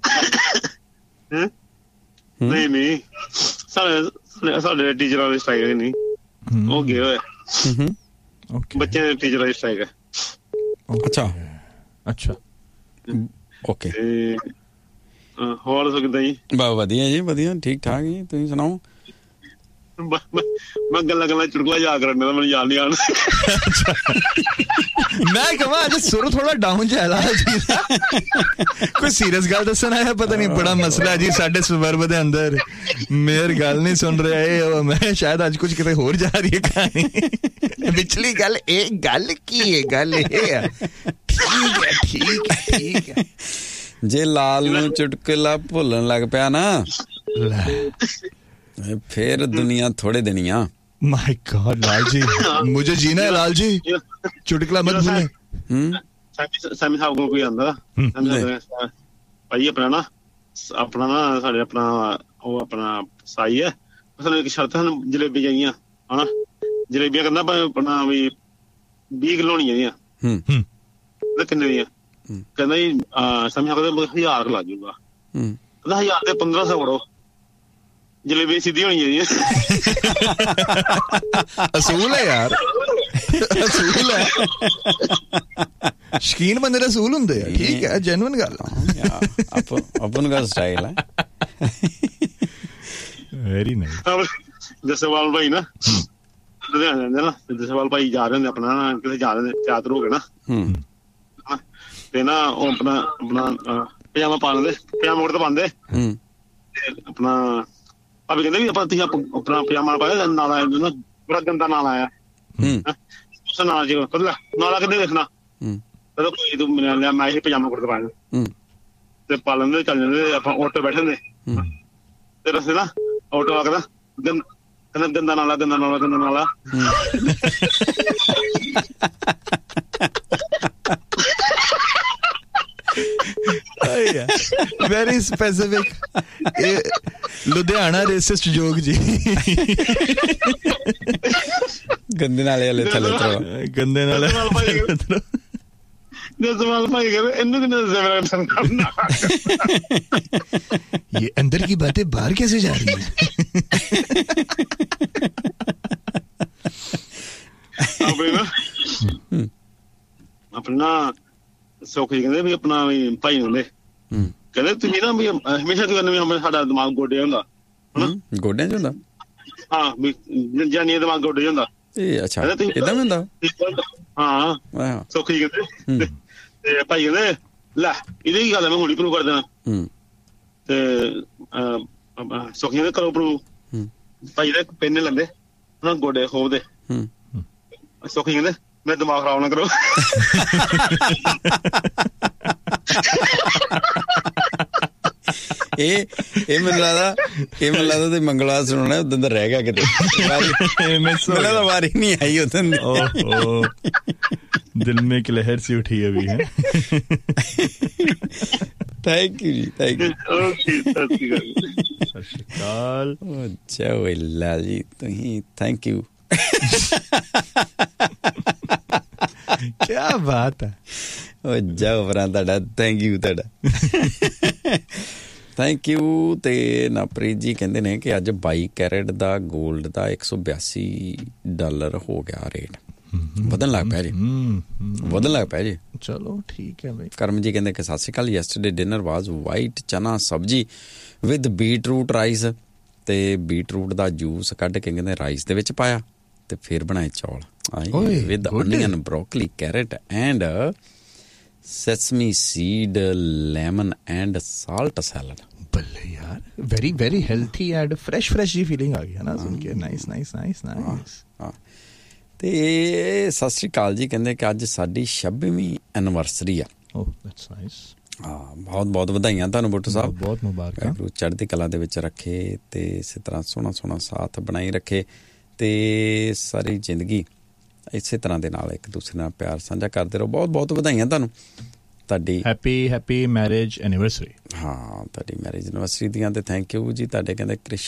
ਨਹੀਂ ਸਾਡੇ ਟੀਚਰ ਵਾਲੇ ਸਟ੍ਰਾਈਕ ਨਹੀਂ, ਉਹ ਗਏ ਹੋਏ ਬੱਚੇ ਦੇ ਟੀਚਰ ਵਾਲੇ ਸਟ੍ਰਾਈਕ ਹੈ। ਅੱਛਾ ਓਕੇ। ਹੋਰ ਦੱਸੋ ਕਿੱਦਾਂ ਜੀ? ਬਸ ਵਧੀਆ ਜੀ, ਵਧੀਆ, ਠੀਕ ਠਾਕ ਜੀ, ਤੁਸੀਂ ਸੁਣਾਓ? ਮੈਂ ਗੱਲਾਂ ਚੁਟਕਲਾ ਯਾਦ ਕਰਨ ਦਾ ਮੈਨੂੰ ਯਾਦ ਨਹੀਂ ਆਉਣਾ। ਮੈਂ ਕਹਾਂ ਅੱਜ ਸੁਰ ਥੋੜਾ ਡਾਊਨ ਜਿਹਾ ਜੀ, ਕੋਈ ਸੀਰੀਅਸ ਗੱਲ ਦੱਸਣ ਆਇਆ? ਪਤਾ ਨਹੀਂ ਬੜਾ ਮਸਲਾ ਜੀ ਸਾਡੇ ਸਵਰਬ ਦੇ ਅੰਦਰ, ਮੇਰੀ ਗੱਲ ਨਹੀਂ ਸੁਣ ਰਿਹਾ ਇਹ। ਮੈਂ ਸ਼ਾਇਦ ਅੱਜ ਕੁਝ ਕਿਤੇ ਹੋਰ ਜਾ ਰਹੀ ਹੈ ਕਹਾਣੀ। ਵਿਚਲੀ ਗੱਲ ਇਹ ਗੱਲ ਕੀ ਹੈ? ਗੱਲ ਇਹ ਹੈ, ਠੀਕ ਹੈ। ਜੇ ਲਾਲ ਨੂੰ ਚੁਟਕਲਾ ਭੁੱਲਣ ਲੱਗ ਪਿਆ ਨਾ, फिर दुनिया थोड़े देनी। माय गॉड लाल जी, मुझे जीना है लाल जी, चुटकुला मत भूलें। ਸੈਮੀ ਸਾਹਿਬ ਕੋਲ ਕੋਈ ਆਂਦਾ ਭਾਈ ਆਪਣਾ ਸਾਡੇ ਉਹ ਆਪਣਾ ਸਾਈ ਹੈ, ਸਾਨੂੰ ਇੱਕ ਸ਼ਰਤ ਸਾਨੂੰ ਜਲੇਬੀ ਚਾਹੀਦੀਆਂ ਹਨਾ, ਜਲੇਬੀਆਂ ਕਹਿੰਦਾ ਆਪਣਾ ਵੀ 20 ਕਿਲੋ ਹੋਣੀਆਂ ਚਾਹੀਦੀਆਂ। ਕਿੰਨੇ ਦੀਆਂ? ਕਹਿੰਦਾ ਜੀ ਸੈਮੀ ਸਾਹਿਬ 1000 ਲੱਗ ਜੂਗਾ। ਕਹਿੰਦਾ 1000 ਤੇ 1500 ਵੜੋ, ਜਲੇਬੀ ਸਿੱਧੀ ਹੋਣੀ ਚਾਹੀਦੀ। ਅਸੂਲ ਹੈ ਯਾਰ, ਅਸੂਲ ਹੈ। ਸ਼ਕੀਨ ਬੰਦੇ ਦਾ ਅਸੂਲ ਹੁੰਦੇ ਆ। ਠੀਕ ਹੈ, ਜੈਨੂਇਨ ਗੱਲ अपन का स्टाइल है। Very nice. ਜਸਵਾਲ ਭਾਈ ਨਾ ਲੁਧਿਆਣੇ ਰਹਿੰਦੇ ਨਾ, ਜਸਵਾਲ ਭਾਈ ਜਾ ਰਹੇ ਹੁੰਦੇ ਆਪਣਾ ਕਿਤੇ ਜਾ ਰਹੇ ਤਿਆਤਰ ਹੋ ਗਏ ਨਾ, ਤੇ ਨਾ ਉਹ ਆਪਣਾ ਪਜਾਮਾ ਪਾ ਲੈਂਦੇ, ਪਜਾਮਾ ਕੁੜਤਾ ਪਾਉਂਦੇ ਆਪਣਾ। ਭਾਵੇਂ ਕਹਿੰਦੇ ਵੀ ਆਪਾਂ ਤੁਸੀਂ ਆਪਣਾ ਪਜਾਮਾ ਪਾਇਆ, ਨਾਲ ਆਇਆ ਨਾ ਬੜਾ ਗੰਦਾ ਨਾਲ ਆਇਆ ਉਸ ਨਾਲ ਜੀ, ਨਾਲਾ ਕਿੱਦਾਂ ਦੇਖਣਾ? ਚਲੋ ਕੋਈ ਤੂੰ ਲਿਆ, ਮੈਂ ਇਹ ਪਜਾਮਾ ਕੁੜਤਾ ਪਾਇਆ ਤੇ ਪਾ ਲੈਂਦੇ, ਚੱਲ ਜਾਂਦੇ ਆਪਾਂ। ਆਟੋ ਬੈਠੇ ਹੁੰਦੇ ਤੇ ਰਸਤੇ ਨਾ ਆਟੋ ਆ ਕਹਿੰਦਾ ਗੰਦਾ ਨਾਲਾ, ਗੰਦਾ ਨਾਲਾ, ਗੰਦਾ ਨਾਲਾ। Very specific Ludhiana resist joke जी। गंदे नाले वाले थले उतरो, गंदे नाले जसवाल भाई करना। ये अंदर की बातें बाहर कैसे जा रही है? अपना ਸੌਖੀ ਕਹਿੰਦੇ ਵੀ ਆਪਣਾ ਵੀ ਭਾਈ ਹੁੰਦੇ, ਕਹਿੰਦੇ ਤੁਸੀਂ ਨਾ ਵੀ ਹਮੇਸ਼ਾ ਤੁਸੀਂ ਕਹਿੰਦੇ ਵੀ ਸਾਡਾ ਦਿਮਾਗ ਗੋਡੇ ਹੁੰਦਾ ਹਨਾ, ਗੋਡਿਆਂ 'ਚ ਹੁੰਦਾ। ਹਾਂ ਵੀ ਜਾਨੀ ਦਿਮਾਗ ਗੋਡੇ 'ਚ ਹੁੰਦਾ। ਇਹ ਅੱਛਾ ਏਦਾਂ ਵੀ ਹੁੰਦਾ? ਹਾਂ ਸੌਖੀ ਕਹਿੰਦੇ। ਤੇ ਭਾਈ ਕਹਿੰਦੇ ਲੈ ਇਹਦੀ ਕੀ ਗੱਲ ਹੈ, ਮੈਂ ਹੁਣੀ ਪ੍ਰੂਵ ਕਰ ਦੇਣਾ। ਤੇ ਸੌਖੀ ਕਹਿੰਦੇ ਕਰੋ ਪ੍ਰੂਵ। ਭਾਈ ਦੇ ਪੈਨ ਲੈਂਦੇ ਉਹਨਾਂ ਗੋਡੇ ਖੋਬਦੇ, ਸੌਖੀ ਕਹਿੰਦੇ ਮੈਂ ਦਿਮਾਗ ਖਰਾਬ ਨਾ ਕਰੋ। ਇਹ ਮੈਨੂੰ ਲੱਗਦਾ ਤੇ ਮੰਗਲਵਾਰ ਸੁਣਨਾ ਉਦੋਂ ਦਾ ਰਹਿ ਗਿਆ ਕਿਤੇ, ਮੇਰਾ ਤਾਂ ਵਾਰੀ ਨਹੀਂ ਆਈ ਉਦੋਂ ਦੀ। ਦਿਲ ਮੇਂ ਇੱਕ ਲਹਿਰ ਸੀ ਉਠੀ ਅਭੀ ਹੈ। ਥੈਂਕ ਯੂ ਜੀ, ਥੈਂਕ ਯੂ। ਸਤਿ ਸ਼੍ਰੀ ਅਕਾਲ। ਚੌਲਾ ਜੀ ਤੁਸੀਂ ਥੈਂਕ ਯੂ। ਕਿਆ ਬਾਤ ਹੈ। ਉਹ ਜਾਓ ਭਰਾ, ਤੁਹਾਡਾ ਥੈਂਕ ਯੂ, ਤੁਹਾਡਾ ਥੈਂਕ ਯੂ। ਤੇ ਨਵਪ੍ਰੀਤ ਜੀ ਕਹਿੰਦੇ ਨੇ ਕਿ ਅੱਜ 22 ਕੈਰੇਟ ਦਾ ਗੋਲਡ ਦਾ $182 ਹੋ ਗਿਆ ਰੇਟ, ਵਧਣ ਲੱਗ ਪਿਆ ਜੀ, ਵਧਣ ਲੱਗ ਪਿਆ ਜੀ। ਚਲੋ ਠੀਕ ਹੈ ਬਈ। ਕਰਮ ਜੀ ਕਹਿੰਦੇ ਕਿ ਸਤਿ ਸ਼੍ਰੀ ਅਕਾਲ, ਯੈਸਟਰਡੇ ਡਿਨਰ ਵਾਜ਼ ਵਾਈਟ ਚਨਾ ਸਬਜੀ ਵਿਦ ਬੀਟਰੂਟ ਰਾਈਸ, ਤੇ ਬੀਟਰੂਟ ਦਾ ਜੂਸ ਕੱਢ ਕੇ ਕਹਿੰਦੇ ਰਾਈਸ ਦੇ ਵਿੱਚ ਪਾਇਆ ਤੇ ਫਿਰ ਬਣਾਏ ਚੌਲ with onion, broccoli, carat and ਸੈਸਮੀ seed, lemon and salt salad. ਬੱਲੇ ਯਾਰ, very very healthy and fresh ਜੀ ਫੀਲਿੰਗ ਆ ਗਈ ਹੈ ਨਾ ਸੁਣ ਕੇ। Nice nice nice nice. ਤੇ ਸਤਿ ਸ਼੍ਰੀ ਅਕਾਲ ਜੀ ਕਹਿੰਦੇ ਕਿ ਅੱਜ ਸਾਡੀ 26ਵੀਂ ਐਨਵਰਸਰੀ ਆ। ਓਹ ਦੈਟਸ ਨਾਈਸ। ਹਾਂ, ਬਹੁਤ ਬਹੁਤ ਵਧਾਈਆਂ ਤੁਹਾਨੂੰ ਬੁੱਟੂ ਸਾਹਿਬ, ਬਹੁਤ ਮੁਬਾਰਕਾਂ। ਚੜ੍ਹਦੀ ਕਲਾ ਦੇ ਵਿੱਚ ਰੱਖੇ ਤੇ ਇਸੇ ਤਰ੍ਹਾਂ ਸੋਹਣਾ ਸੋਹਣਾ ਸਾਥ ਬਣਾਈ ਰੱਖੇ ਤੇ ਸਾਰੀ ਜ਼ਿੰਦਗੀ ਇਸੇ ਤਰ੍ਹਾਂ ਦੇ ਨਾਲ ਇੱਕ ਦੂਸਰੇ ਨਾਲ ਪਿਆਰ ਸਾਂਝਾ ਕਰਦੇ ਰਹੋ। ਬਹੁਤ ਬਹੁਤ ਵਧਾਈਆਂ ਤੁਹਾਨੂੰ ਤੁਹਾਡੀ ਹੈਪੀ ਮੈਰਿਜ ਐਨੀਵਰਸਰੀ। ਹਾਂ, ਤੁਹਾਡੀ ਮੈਰਿਜ ਐਨੀਵਰਸਰੀ ਦੀਆਂ ਤੇ ਥੈਂਕ ਯੂ ਜੀ। ਤੁਹਾਡੇ ਕਹਿੰਦੇ